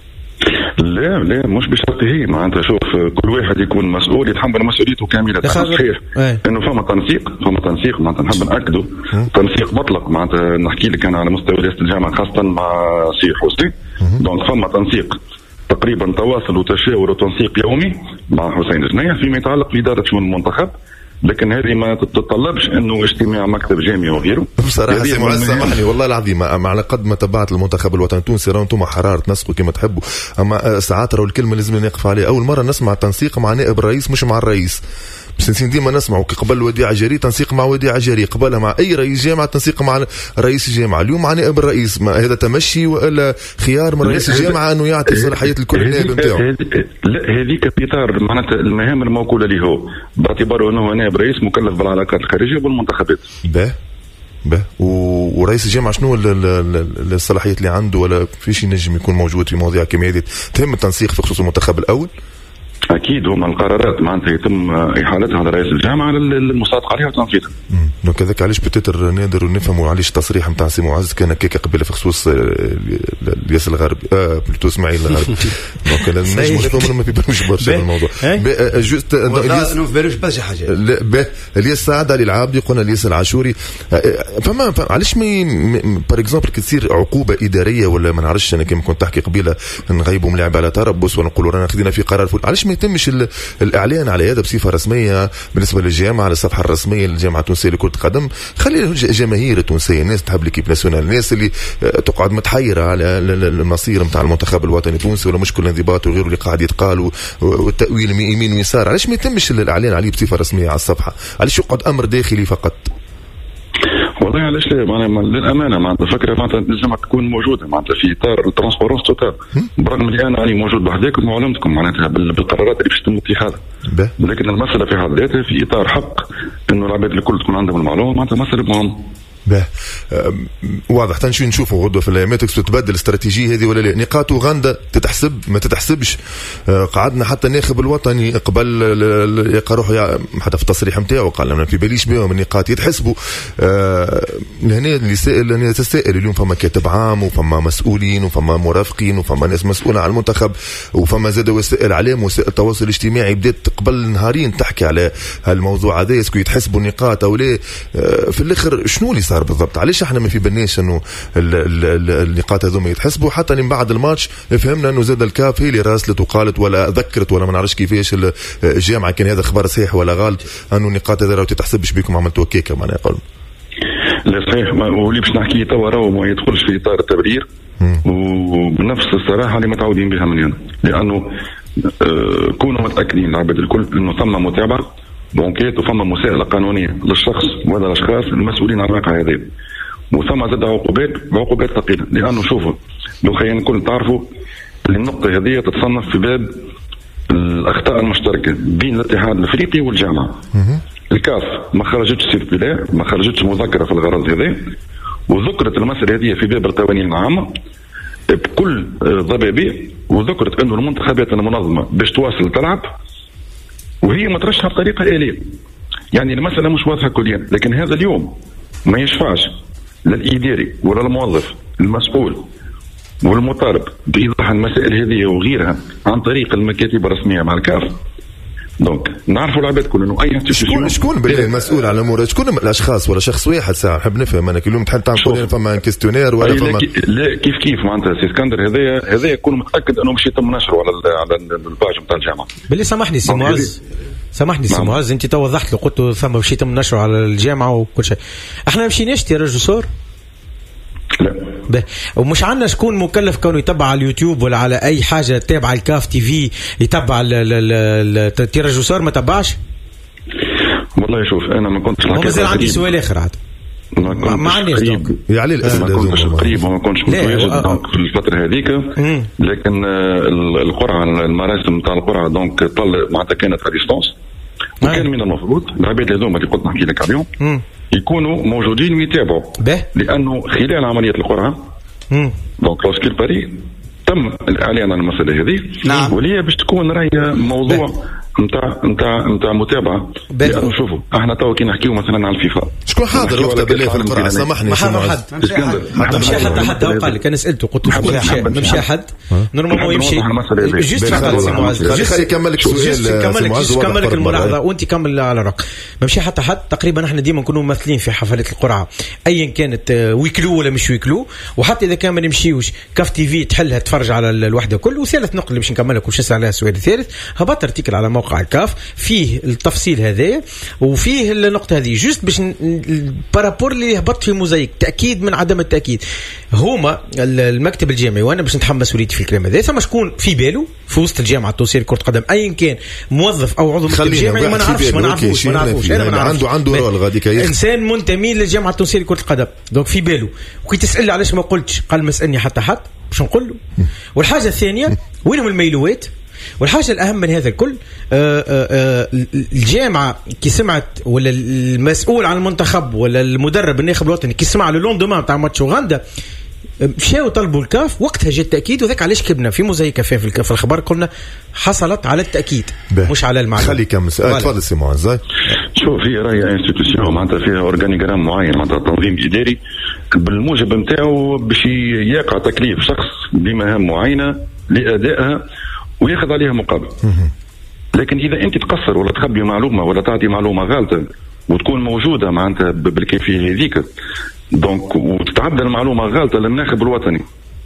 لا لا مش بشرط هي معناتها شوف كل واحد يكون مسؤول يتحمل مسؤوليته كامله. صحيح ايه. انه فما تنسيق فما تنسيق معناتها نحب ناكده تنسيق مطلق معناتها نحكي لك انا على مستوى رئاسه الجامعه خاصه مع سي حسين. دونك فما تنسيق تقريبا تواصل وتشاور وتنسيق يومي مع حسين جنية فيما يتعلق باداره شؤون المنتخب. لكن هذه ما تتطلبش انه اجتماع مكتب جامعي وغيره. بصراحه سي معز سامحني والله العظيم على قد ما تبعت المنتخب الوطني التونسي راهو انتم حرار تنسقوا كما تحبوا اما ساعات راهو الكلمه لازم نقف عليها. اول مره نسمع تنسيق مع نائب الرئيس مش مع الرئيس. بس ديما نسمعوا قبل وديع جري تنسيق مع وديع جري قبلها مع اي رئيس جامعه تنسيق مع رئيس الجامعه. اليوم مع نائب الرئيس ما هذا تمشي والا خيار من رئيس الجامعه انه يعطي صلاحيه لكل النائب نتاعو. لا هذيك في اطار معناتها المهام الموكوله له هو باعتباره انه نائب رئيس مكلف بالعلاقات الخارجيه والمنتخبات. به به ورئيس الجامعه شنو الصلاحيات اللي عنده ولا في شيء نجم يكون موجود في مواضيع كما هذه تهم التنسيق في خصوص المنتخب الاول؟ اكيد هما القرارات معناتها يتم احالتها على رئيس الجامعه للمصادقه عليها وتنفيذها. دونك هذاك علاش بتتر نقدروا نفهموا علاش التصريح نتاع سي معز كان هكاك قبيله في خصوص الياس الغربي اه بلوتو اسماعيل الغربي. دونك لازم نفهموا ما فيش برشا الموضوع. جوست الياس ما فيش برشا حاجات. لا الياس سعد علي العابدي قلنا الياس العاشوري فما علاش ما بار اكزومبل كتصير عقوبه اداريه ولا ما نعرفش انا كما كنت تحكي قبيله نغيبوا ملاعب على تربص ونقولوا رانا خدينا في قرار علاش ما يتمش الاعلان على هذا بصفه رسميه بالنسبه للجامعه على الصفحه الرسميه للجامعه التونسيه لكره القدم. خلي الجماهير التونسيه الناس تحب ليكيب ناسيونال الناس اللي تقعد متحيره على المصير نتاع المنتخب الوطني التونسي ولا مشكل الانضباط وغيره اللي قاعد يتقال والتاويل يمين ويسار. علاش ما يتمش الاعلان عليه بصفه رسميه على الصفحه؟ علاش يقعد امر داخلي فقط؟ والله علاش لا معناها للامانه معناتها الفكره معناتها لازم تكون موجوده معناتها في اطار الترانسبورونس توتال برغم اللي انا راني موجود بحذاكم وعلمتكم معناتها بالقرارات اللي باش تتم اتخاذها. لكن المساله في حد ذاتها في اطار حق انه العباد الكل تكون عندهم المعلومه معناتها مساله مهمه. به واضح تنشوي نشوفوا غدوه في الايامات تتبدل الاستراتيجيه هذه ولا لا؟ نقاط اوغندا تتحسب ما تتحسبش. قعدنا حتى الناخب الوطني قبل يلقى روحه حتى في التصريح نتاعو قال لنا في باليش بهم النقاط يتحسبوا. لهنا اللي سائل لهنا تسائل اليوم فما كاتب عام وفما مسؤولين وفما مرافقين وفما ناس مسؤوله على المنتخب وفما زاد وسائل اعلام وسائل التواصل الاجتماعي بدات قبل نهارين تحكي على هالموضوع هذا اسكو يتحسبوا النقاط او لا. في الاخر شنو اللي صار بالضبط؟ علاش احنا ما في بالناش انه النقاط هذوما يتحسبوا حتى من بعد الماتش فهمنا انه زاد الكاف هي اللي راسلت وقالت ولا ذكرت ولا ما نعرفش كيفاش الجامعه كان هذا خبر صحيح ولا غلط انه النقاط هذه راهو تتحسبش بكم عملتوا كيكه معناها يقول. لا صحيح واللي باش نحكي توا راهو ما يدخلش في اطار التبرير وبنفس الصراحه اللي متعودين بها من هنا لانه آه كونوا متاكدين العباد الكل انه ثم متابعه بونكيت وفما مساءلة قانونية للشخص وهذا الأشخاص المسؤولين عن الواقع هذا وثم زاد عقوبات عقوبات ثقيلة لأنه شوفوا لو خلينا نكون تعرفوا النقطة هذه تتصنف في باب الاخطاء المشتركه بين الاتحاد الافريقي والجامعه. الكاف ما خرجتش سيركولير، ما خرجتش مذكره في الغرض هذا، وذكرت المسألة هذه في باب القوانين العامة بكل ضبابية، وذكرت أنه المنتخبات المنظمة باش تواصل تلعب وهي مترشحة بطريقة آلية. يعني المسألة مش واضحة كليا، لكن هذا اليوم ما يشفعش للإداري ولا الموظف المسؤول والمطالب بإيضاح المسائل هذه وغيرها عن طريق المكاتب الرسمية مع الكاف. دونك نعرفوا العباد كل انه اي شكون شكون بالله المسؤول على الامور؟ شكون الاشخاص ولا شخص واحد؟ ساعه نحب نفهم انا. اليوم تحب تقول فما كيستيونير ولا فما لا كيف كيف معناتها سي اسكندر هذايا هذايا يكون متاكد انه مش يتم نشره على على الباج نتاع الجامعه. بالله سامحني سي معز، سامحني سي معز، انت تو وضحت له قلت له ثم مش يتم نشره على الجامعه وكل شيء. احنا ما مشيناش يا رجل صور لا به. ومش عندنا شكون مكلف كونه يتبع على اليوتيوب ولا على اي حاجه تابعه الكاف تي في يتبع التيراجوسور ما تبعش. والله شوف انا ما كنتش مازال عندي سؤال اخر عاد ما, ما عنديش يعني الاسم ما كنتش قريب وما كنتش متواجد في الفتره هذيك، لكن القرعه المراسم نتاع القرعه دونك طل معناتها كانت على ديستونس، وكان من المفروض العباد هذوما اللي قلت نحكي لك عليهم يكونوا موجودين ويتابعوا، لانه خلال عمليه القرعه دونك لوسكيل باري تم الاعلان عن المساله هذه. نعم. وليه باش تكون راهي موضوع نتاع نتاع نتاع متابعه. لانه شوفوا احنا تو كي نحكيو مثلا على الفيفا شكون حاضر وقت بالله في القرعه؟ سامحني ما حضر حد، ما مشى حتى حد. قال لك انا سالته قلت له شكون مشى؟ ما مشى حد نورمالمون يمشي جوست فقط سي معز. خلي يكملك السؤال كملك كملك الملاحظه وانت كمل على رق. ما مشى حتى حد. تقريبا احنا ديما نكونوا ممثلين في حفلات القرعه ايا كانت ويكلو ولا مش ويكلو، وحتى اذا كان ما نمشيوش كاف تي في تحلها تفرج على الوحده كل. وثالث نقطه اللي باش نكملك وش نسال عليها السؤال الثالث، هبط ارتيكل على موقع الكاف فيه التفصيل هذا وفيه النقطه هذه جوست باش بارابور اللي هبط في موزايك تاكيد من عدم التاكيد. هما المكتب الجامعي وانا باش نتحمل مسؤوليتي في الكلام هذا، ثم شكون في باله في وسط الجامعه التونسيه لكره القدم ايا كان موظف او عضو مكتب جامعي ما نعرفش ما نعرفوش ما نعرفوش انا ما نعرفش. عنده عنده رول غادي كيف انسان منتمي للجامعه التونسيه لكره القدم دونك في باله. وكي تسال علاش ما قلتش قال ما سالني حتى حد باش نقول له. والحاجه الثانيه وينهم الميلوات؟ والحاجة الأهم من هذا الكل آآ آآ الجامعة كي سمعت ولا المسؤول عن المنتخب ولا المدرب الناخب الوطني كي سمع لوندومان تاع ماتش اوغندا مشاو طلبوا الكاف وقتها جاء التأكيد. وذاك علاش كبنا في موزايكا في في الخبر قلنا حصلت على التأكيد مش على المعلومة. خلي كم تفضل سي معز. شوف هي راهي انستيتيوشن معناتها فيها اورغانيغرام معين معناتها تنظيم إداري بالموجب نتاعو باش يقع تكليف شخص بمهام معينة لأدائها وياخذ عليها مقابل. لكن اذا انت تقصر ولا تخبي معلومه ولا تعطي معلومه غلطه وتكون موجوده معناتها بالكيفيه هذيك دونك وتتعدى المعلومه غلطه للناخب الوطني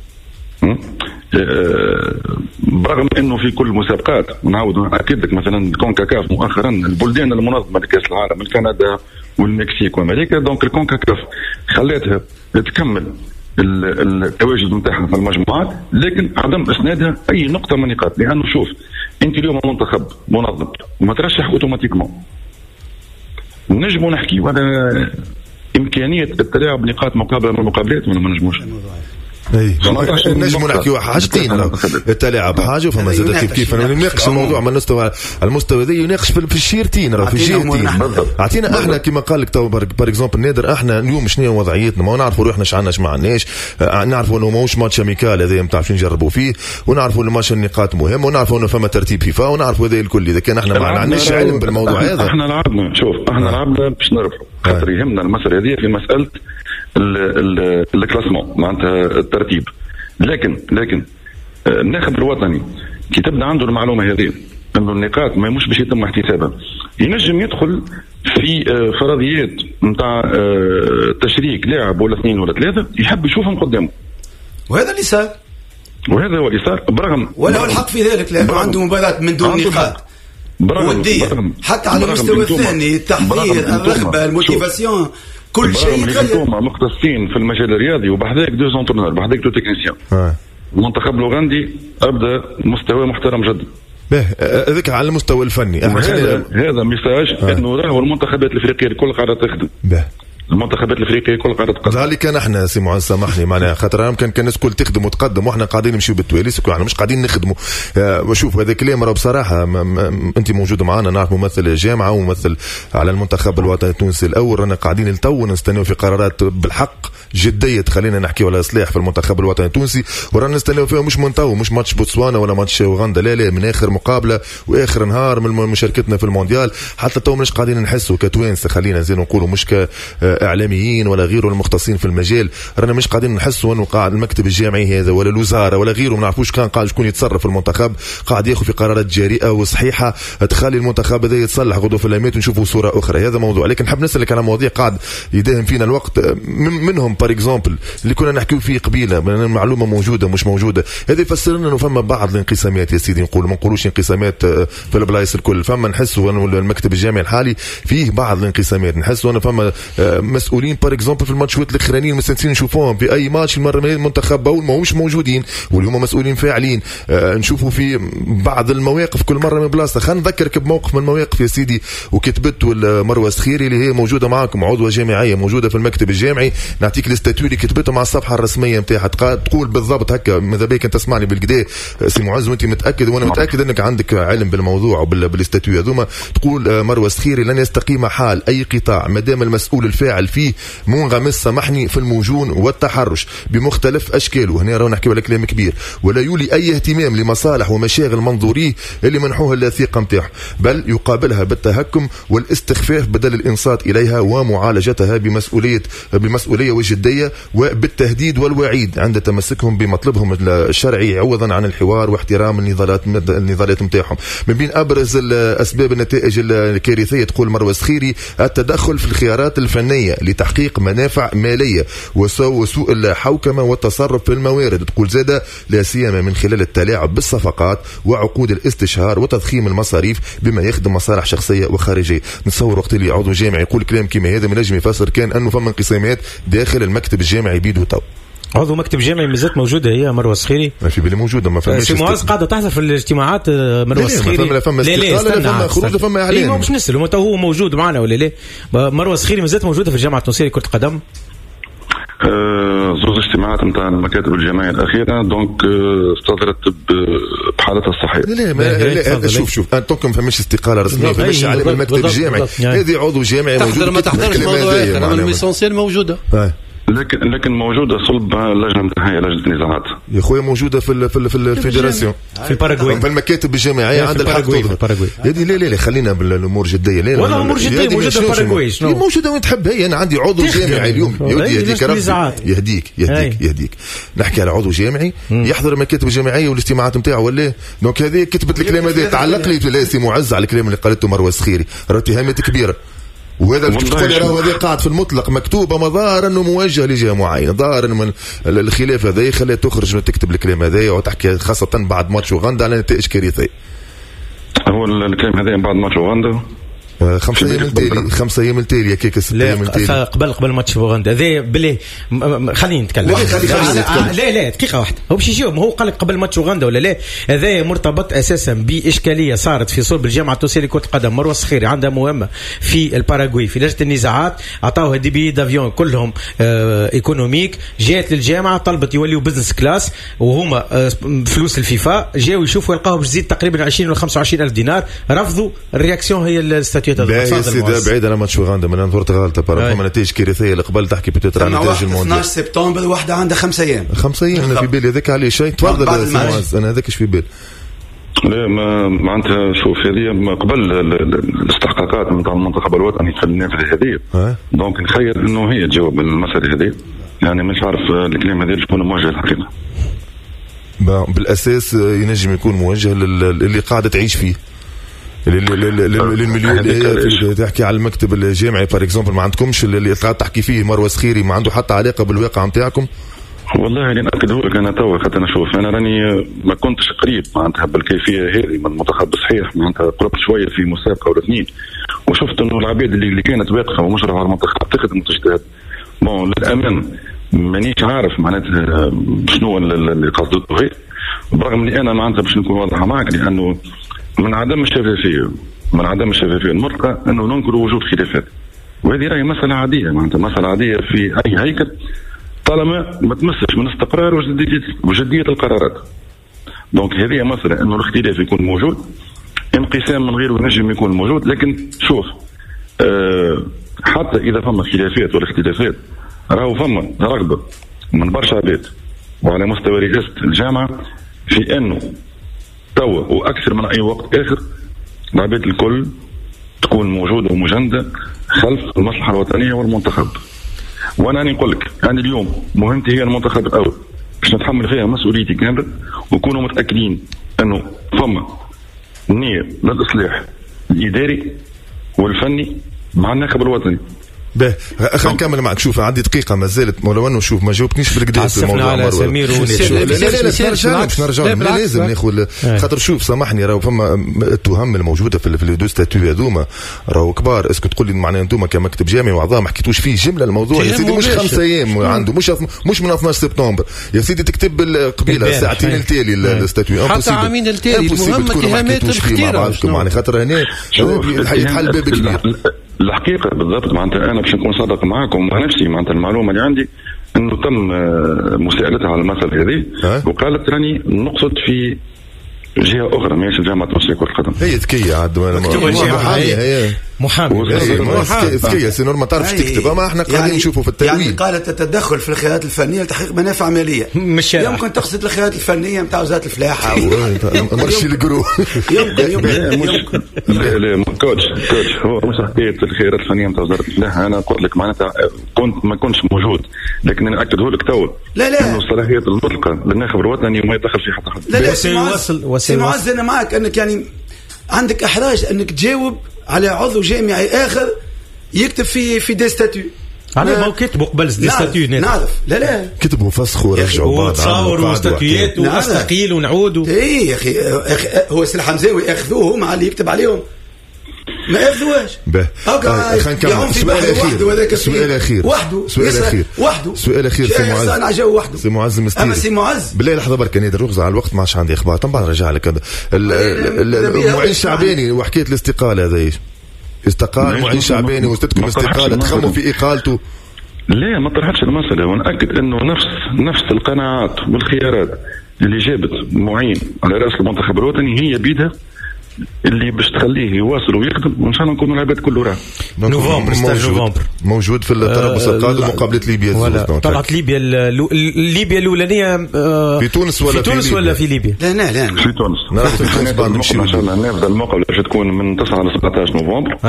برغم انه في كل المسابقات ونعاود ناكد لك مثلا كونكاكاف مؤخرا البلدان المنظمه لكاس العالم كندا والمكسيك وامريكا دونك الكونكاكاف خلاتها تكمل التواجد نتاعها في المجموعات لكن عدم اسنادها اي نقطه من النقاط. لانه شوف انت اليوم منتخب منظم وما ترشح اوتوماتيكمون نجموا نحكي وهذا امكانيه التلاعب نقاط مقابله من المقابلات ولا ما نجموش؟ اي نجموا نحكيوا حاجتين التلاعب حاجه فما زاد كيف كيف نناقش الموضوع من المستوى المستوى ذي يناقش في الشيرتين راه في الجهتين. اعطينا احنا كما قال لك تو بار اكزومبل نادر احنا اليوم شنو وضعيتنا ما نعرفوا روحنا اش عندنا اش ما عندناش. نعرفوا انه ماهوش ماتش اميكال هذا نتاع باش نجربوا فيه ونعرفوا انه ماتش النقاط مهم ونعرفوا انه فما ترتيب فيفا ونعرفوا هذا الكل. اذا كان احنا ما عندناش علم بالموضوع هذا احنا لعبنا شوف احنا لعبنا باش نربحوا خاطر يهمنا المساله هذه في مساله الكلاسمون معناتها الترتيب. لكن لكن الناخب الوطني كي تبدا عنده المعلومه هذه انه النقاط ما مش باش يتم احتسابها ينجم يدخل في فرضيات نتاع تشريك لاعب ولا اثنين ولا ثلاثه يحب يشوفهم قدامه وهذا اللي صار وهذا هو اللي صار برغم ولا هو الحق في ذلك لانه عنده مباراه من دون نقاط وديه حتى على المستوى الثاني التحضير الرغبه الموتيفاسيون كل شيء يتغير. مختصين في المجال الرياضي وبحذاك دو زونترنور بحذاك دو تكنيسيان. المنتخب الاوغندي ابدا مستوى محترم جدا. به هذاك على المستوى الفني هذا هذا ميساج انه راهو المنتخبات الافريقيه الكل قاعده تخدم. به المنتخبات الافريقيه كل قاعده تقدم. ذلك نحن سي معز سامحني معناها خاطر يمكن كان الناس كل تخدم وتقدم واحنا قاعدين نمشيو بالتواليس وكنا مش قاعدين نخدموا. وشوف هذا كلام راه بصراحه انت موجود معنا، نعرف ممثل الجامعه وممثل على المنتخب الوطني التونسي الاول، رانا قاعدين نتو نستناو في قرارات بالحق جديه تخلينا نحكيو على اصلاح في المنتخب الوطني التونسي، ورانا نستناو فيها مش من تو، مش ماتش بوتسوانا ولا ماتش اوغندا، لا لا من اخر مقابله واخر نهار من مشاركتنا في المونديال حتى تو مش قاعدين نحسوا كتوانسه، خلينا زي نقولوا مش كاعلاميين ولا غيره المختصين في المجال، رانا مش قاعدين نحسوا انه قاعد المكتب الجامعي هذا ولا الوزاره ولا غيره ما نعرفوش كان قاعد شكون يتصرف في المنتخب، قاعد ياخذ في قرارات جريئه وصحيحه تخلي المنتخب هذا يتصلح غدوه في اللامات ونشوفوا صوره اخرى. هذا موضوع، لكن نحب نسالك على مواضيع قاعد يداهم فينا الوقت، منهم بار اكزومبل اللي كنا نحكيو فيه قبيله، معلومه موجوده مش موجوده، هذا يفسر لنا انه فما بعض الانقسامات يا سيدي، نقول ما نقولوش انقسامات في البلايص الكل، فما نحسوا انه المكتب الجامعي الحالي فيه بعض الانقسامات، نحسوا انه فما مسؤولين بار اكزومبل في الماتشات الاخرانيين مستنسين نشوفوهم في اي ماتش المره المنتخب باول ما همش موجودين واللي هم مسؤولين فاعلين، نشوفوا في بعض المواقف كل مره من بلاصه. خلينا نذكرك بموقف من المواقف يا سيدي وكتبته مروه سخيري اللي هي موجوده معكم، عضوه جامعيه موجوده في المكتب الجامعي، نعطيك الاستاتيو اللي كتبته مع الصفحه الرسميه نتاعها، تقول بالضبط هكا، ماذا بيك انت تسمعني بالكدا سي معز وانت متاكد وانا متاكد انك عندك علم بالموضوع وبالاستاتيو هذوما، تقول مروه سخيري لن يستقيم حال اي قطاع ما دام المسؤول الفاعل فيه منغمس سامحني في الموجون والتحرش بمختلف اشكاله، هنا راهو نحكيو على كلام كبير، ولا يولي اي اهتمام لمصالح ومشاغل منظوريه اللي منحوها اللاثقه نتاعه، بل يقابلها بالتهكم والاستخفاف بدل الانصات اليها ومعالجتها بمسؤوليه بمسؤوليه وجديه وبالتهديد والوعيد عند تمسكهم بمطلبهم الشرعي عوضا عن الحوار واحترام النضالات النضالات نتاعهم. من بين ابرز الاسباب النتائج الكارثيه تقول مروه سخيري التدخل في الخيارات الفنيه لتحقيق منافع ماليه وسوء الحوكمه والتصرف في الموارد، تقول زاده لا سيما من خلال التلاعب بالصفقات وعقود الاستشهار وتضخيم المصاريف بما يخدم مصالح شخصيه وخارجيه. نتصور وقت اللي عضو جامعي يقول كلام كيما هذا من نجم يفسر كان انه فما انقسامات داخل المكتب الجامعي بيدو تو. عضو مكتب جامعي مازالت موجوده هي مروه سخيري؟ ما في بالي موجوده، ما فماش. سي معز قاعده تحضر في الاجتماعات مروه سخيري؟ لا فما استقاله لا فما خروج فما اعلان. ايوه مش نسال هو موجود معنا ولا لا؟ مروه سخيري مازالت موجوده في الجامعه التونسيه لكره القدم؟ زوج اجتماعات نتاع المكاتب الجامعيه الاخيره دونك استظهرت بحالتها الصحيه. لا لا لا شوف شوف انت ما فماش استقاله رسميه، فماش على المكتب الجامعي، هذه عضو جامعي موجود ما تحضرش موضوع اخر، الميسونسيال موجوده لكن لكن موجوده صلب اللجنه نتاعها لجنه النزاعات يا خويا، موجوده في في في الفيدراسيون في الباراغواي في المكاتب الجامعيه عند الحق تظهر. هذه لا لا لا خلينا بالامور جديه، لا والله امور جديه موجوده في الباراغواي، شنو موجوده وين تحب هي. انا عندي عضو جامعي اليوم يهديك يهديك يهديك يهديك نحكي على عضو جامعي يحضر المكاتب الجامعيه والاجتماعات نتاعو ولا دونك هذه كتبت الكلام هذا تعلق لي لا سي معز على الكلام اللي قالته مروه سخيري، راه اتهامات كبيره، وهذا تقول راهو هذا قاعد في المطلق مكتوبه مظاهر انه موجه لجهه معينه، ظاهر من الخلاف هذا يخليها تخرج وتكتب الكلام هذا وتحكي خاصه بعد ماتش اوغندا على نتائج كارثيه. هو الكلام هذا بعد ماتش اوغندا خمسة ايام التالي خمسة ايام التالي هكاك ست ايام التالي قبل قبل ماتش اوغندا هذا بلي خلينا نتكلم. لا لا لا دقيقه واحده، هو باش يجاوب، هو قال لك قبل ماتش اوغندا ولا لا؟ هذا مرتبط اساسا باشكاليه صارت في صلب الجامعه التونسيه لكره القدم. مروه سخيري عندها مهمه في الباراغواي في لجنه النزاعات، عطاوها دي بي دافيون كلهم آه ايكونوميك، جات للجامعه طلبت يوليوا بزنس كلاس وهما آه فلوس الفيفا، جاوا يشوفوا يلقاوها باش تزيد تقريبا عشرين ولا خمسة وعشرين ألف دينار، رفضوا. الرياكسيون هي الاستاتيوت يا سيدي بعيد على ماتش اوغندا من البرتغال تبارك الله نتائج كارثيه اللي قبل تحكي بتتر على نتائج المونديال اثناش سبتمبر واحده عندها خمسة ايام خمسة ايام انا في بالي هذاك عليه شيء. تفضل سي معز انا هذاك ايش في بالي. لا ما معناتها شوف هذه قبل الاستحقاقات نتاع المنتخب الوطني في النافذه هذه دونك نخيل انه هي تجاوب المساله هذه، يعني مش عارف الكلام هذا شكون موجه الحقيقه. بالاساس ينجم يكون موجه للي قاعده تعيش فيه للمليون اللي تحكي على المكتب الجامعي بار اكزومبل. ما عندكمش اللي قاعد تحكي فيه مروه سخيري ما عنده حتى علاقه بالواقع نتاعكم؟ والله اللي ناكده لك انا توا خاطر نشوف انا راني ما كنتش قريب معناتها بالكيفيه هذه من المنتخب صحيح، معناتها قربت شويه في مسابقه ولا اثنين وشفت انه العباد اللي, اللي كانت واقفه ومشرفه على المنتخب تخدم وتجتهد. بون للامانه مانيش عارف معناتها شنو اللي قصدته هي، برغم اني انا معناتها باش نكون واضحه معك لانه من عدم الشفافيه من عدم الشفافيه المرقه انه ننكر وجود خلافات وهذه راهي مسألة عادية، معناتها مسألة عادية في أي هيكل طالما ما تمسش من استقرار وجدية وجدية القرارات. دونك هذه مسألة إنه الاختلاف يكون موجود، انقسام من غيره نجم يكون موجود، لكن شوف أه حتى إذا فما خلافات والاختلافات راهو فما رغبة من برشا عباد وعلى مستوى رئاسة الجامعة في أنه توا وأكثر من أي وقت آخر العباد الكل تكون موجودة ومجندة خلف المصلحة الوطنية والمنتخب. وأنا أنا نقول لك أنا اليوم مهمتي هي المنتخب الأول باش نتحمل فيها مسؤوليتي كاملة، وكونوا متأكدين أنه فما نية للإصلاح الإداري والفني مع الناخب الوطني. به خلينا نكمل معك. شوف عندي دقيقه ما زالت ولو انه شوف ما جاوبتنيش في القدام في الموضوع على سمير لا لا لا نرجع باش نرجع لازم ناخذ خاطر شوف سامحني راهو فما التهم الموجوده في في دو ستاتيو هذوما راهو كبار. اسكو تقول لي معناها انتم كمكتب جامعي واعضاء ما حكيتوش فيه جمله الموضوع يا سيدي؟ مش خمسة ايام عنده مش مش من اثناش سبتمبر يا سيدي تكتب قبيله ساعتين التالي الستاتيو حتى عامين التالي المهم اتهامات الاختيار معناها خاطر هنا يتحل باب كبير. الحقيقة بالضبط معناتها أنا باش نكون صادق معاكم ونفسي معناتها المعلومة اللي عندي إنه تم مساءلتها على المسألة هذه وقالت راني نقصد في جهة أخرى ماشي جامعة تونسية كرة القدم. هي ذكية عاد محامي هي محامي ذكية سينور ما تعرفش تكتب أما إحنا قاعدين نشوفوا في التأويل. يعني قالت التدخل في الخيارات الفنية لتحقيق منافع مالية. يمكن تقصد الخيارات الفنية متاع وزارة الفلاحة مرشي الجرو. يمكن يمكن لا لا كوتش كوتش هو مش حكاية الخيارات الفنية متاع وزارة الفلاحة. أنا قلت لك معناتها كنت ما كنتش موجود لكن أنا أكده لك تو لا لا إنه الصلاحيات المطلقة للناخب الوطني وما يدخل في حتى حد. لا لا سي معز أنا معك أنك يعني عندك إحراج أنك تجاوب على عضو جامعي آخر يكتب في في دي ستاتيو. على ما كتبوا قبل دي ستاتيو نعرف لا لا كتبوا فسخوا ورجعوا بعض وتصوروا ستاتيوات واستقيل ونعودوا. اي يا اخي هو سي الحمزاوي اخذوه مع اللي يكتب عليهم ما اخذوهاش. خلينا نكمل. سؤال اخير سؤال اخير وحده سؤال اخير وحده سؤال اخير سي معز انا جو وحده سي معز مستيري. اما سي معز بالله لحظه برك نادر رغز على الوقت ما عادش عندي اخبار طبعا رجع لك هذا المعين الشعباني وحكايه الاستقاله هذه استقال معين شعباني وستتكم استقاله تخموا في اقالته. لا ما طرحتش المسألة ونأكد أنه نفس نفس القناعات والخيارات اللي جابت معين على رأس المنتخب الوطني هي بيدها اللي باش تخليه يواصل ويخدم وإن شاء الله نكونوا العباد كله راه. نوفمبر نوفمبر موجود في التربص القادم مقابلة ليبيا. طلعت ليبيا ليبيا الأولانية في تونس ولا في تونس ولا في ليبيا؟ لا لا لا في تونس. نعرف في تونس بعد نمشي إن شاء الله نبدأ المقابلة باش تكون من تسعة ل سبعة عشر نوفمبر.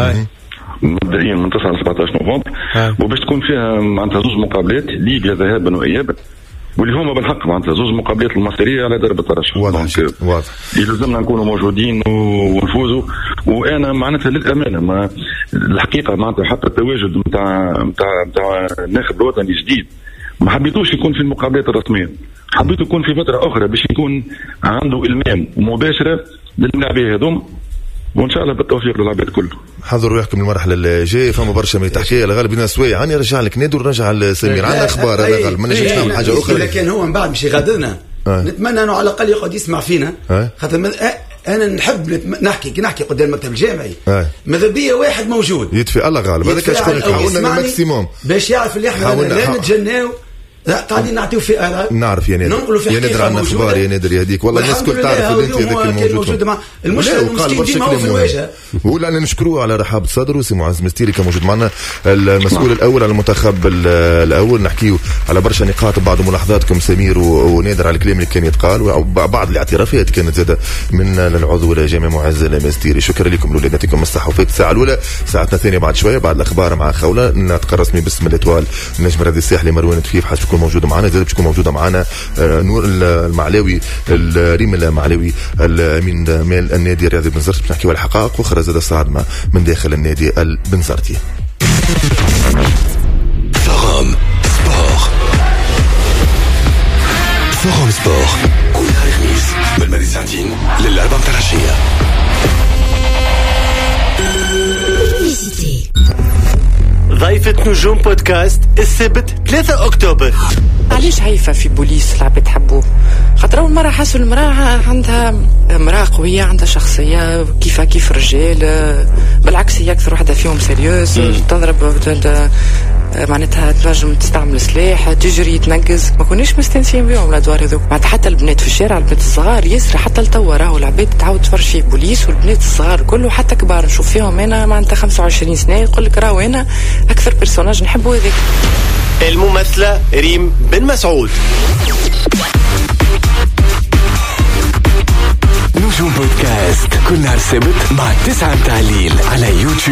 مبدئيا من تسعة ل سبعة عشر نوفمبر وباش تكون فيها معناتها زوج مقابلات ليبيا ذهابا وإيابا واللي هما بالحق معناتها زوج مقابلات المصيرية على درب الترشح. واضح واضح يلزمنا نكونوا موجودين ونفوزوا. وانا معناتها للامانه ما الحقيقه معناتها حتى التواجد نتاع نتاع نتاع الناخب الوطني الجديد ما حبيتوش يكون في المقابلات الرسميه، حبيته يكون في فتره اخرى باش يكون عنده المام مباشره للاعبين هذوم وان شاء الله بالتوفيق للعباد كله. حضروا يحكم المرحله الجايه فما برشا من تحكي الغالب الناس سوايع عني رجع لك نادر رجع لسمير عندنا اخبار على الغالب ما نجمش نعمل حاجه اخرى. لكن هو من بعد مش يغادرنا نتمنى انه على الاقل يقعد يسمع فينا خاطر انا نحب نحكي كي نحكي قدام المكتب الجامعي ماذا بيا واحد موجود يدفي الله غالب هذاك شكون حاولنا الماكسيموم باش يعرف اللي احنا لا نتجناو لا قاعدين نعطيو في آراء نعرف يا نادر يا نادر عندنا اخبار يا نادر يهديك والله الناس كل تعرف اللي انت هذاك الموجود مع المشكله المسكين ديما هو في الواجهه. ولا انا نشكروه على رحاب صدره وسي معز مستيري كان موجود معنا المسؤول الاول على المنتخب الاول نحكيو على برشا نقاط بعض ملاحظاتكم سمير ونادر على الكلام اللي كان يتقال وبعض الاعترافات كانت زاده من العضو الجامعي معز المستيري. شكرا لكم لولادتكم الصحه وفيت الساعه الاولى ساعتنا الثانيه بعد شويه بعد الاخبار مع خوله نطق رسمي باسم الاتوال النجم الرياضي الساحلي مروان تفيف حاج تكون موجوده معنا زاد تكون موجوده معنا نور المعلاوي ريم المعلاوي الامين مال النادي الرياضي بنزرتي باش نحكيو على الحقائق واخرى زاد صادمه من داخل النادي البنزرتي. فورم سبور فورم سبور كل خميس من المدينة ساعتين للأربعة متاع العشية. ضيفة نجوم بودكاست السبت ثلاثة أكتوبر علاش هيفا في بوليس العباد تحبوه؟ خاطر اول مره حاسوا المراه عندها امراه قويه، عندها شخصيه كيف كيف الرجال، بالعكس هي اكثر وحده فيهم سيريوز، تضرب معناتها تنجم تستعمل سلاح، تجري تنقز. ما كوناش مستنسين بهم الادوار هذوك. معناتها حتى البنات في الشارع، البنات الصغار ياسر، حتى لتوا راهو العباد تعاود تفرج فيه بوليس، والبنات الصغار كله حتى كبار نشوف فيهم انا معناتها خمسة وعشرين سنه يقول لك راهو انا اكثر بيرسوناج نحبه هذاك. الممثله ريم بن مسعود. نجوم بودكاست كل نهار سبت مع تسعة متاع الليل على يوتيوب.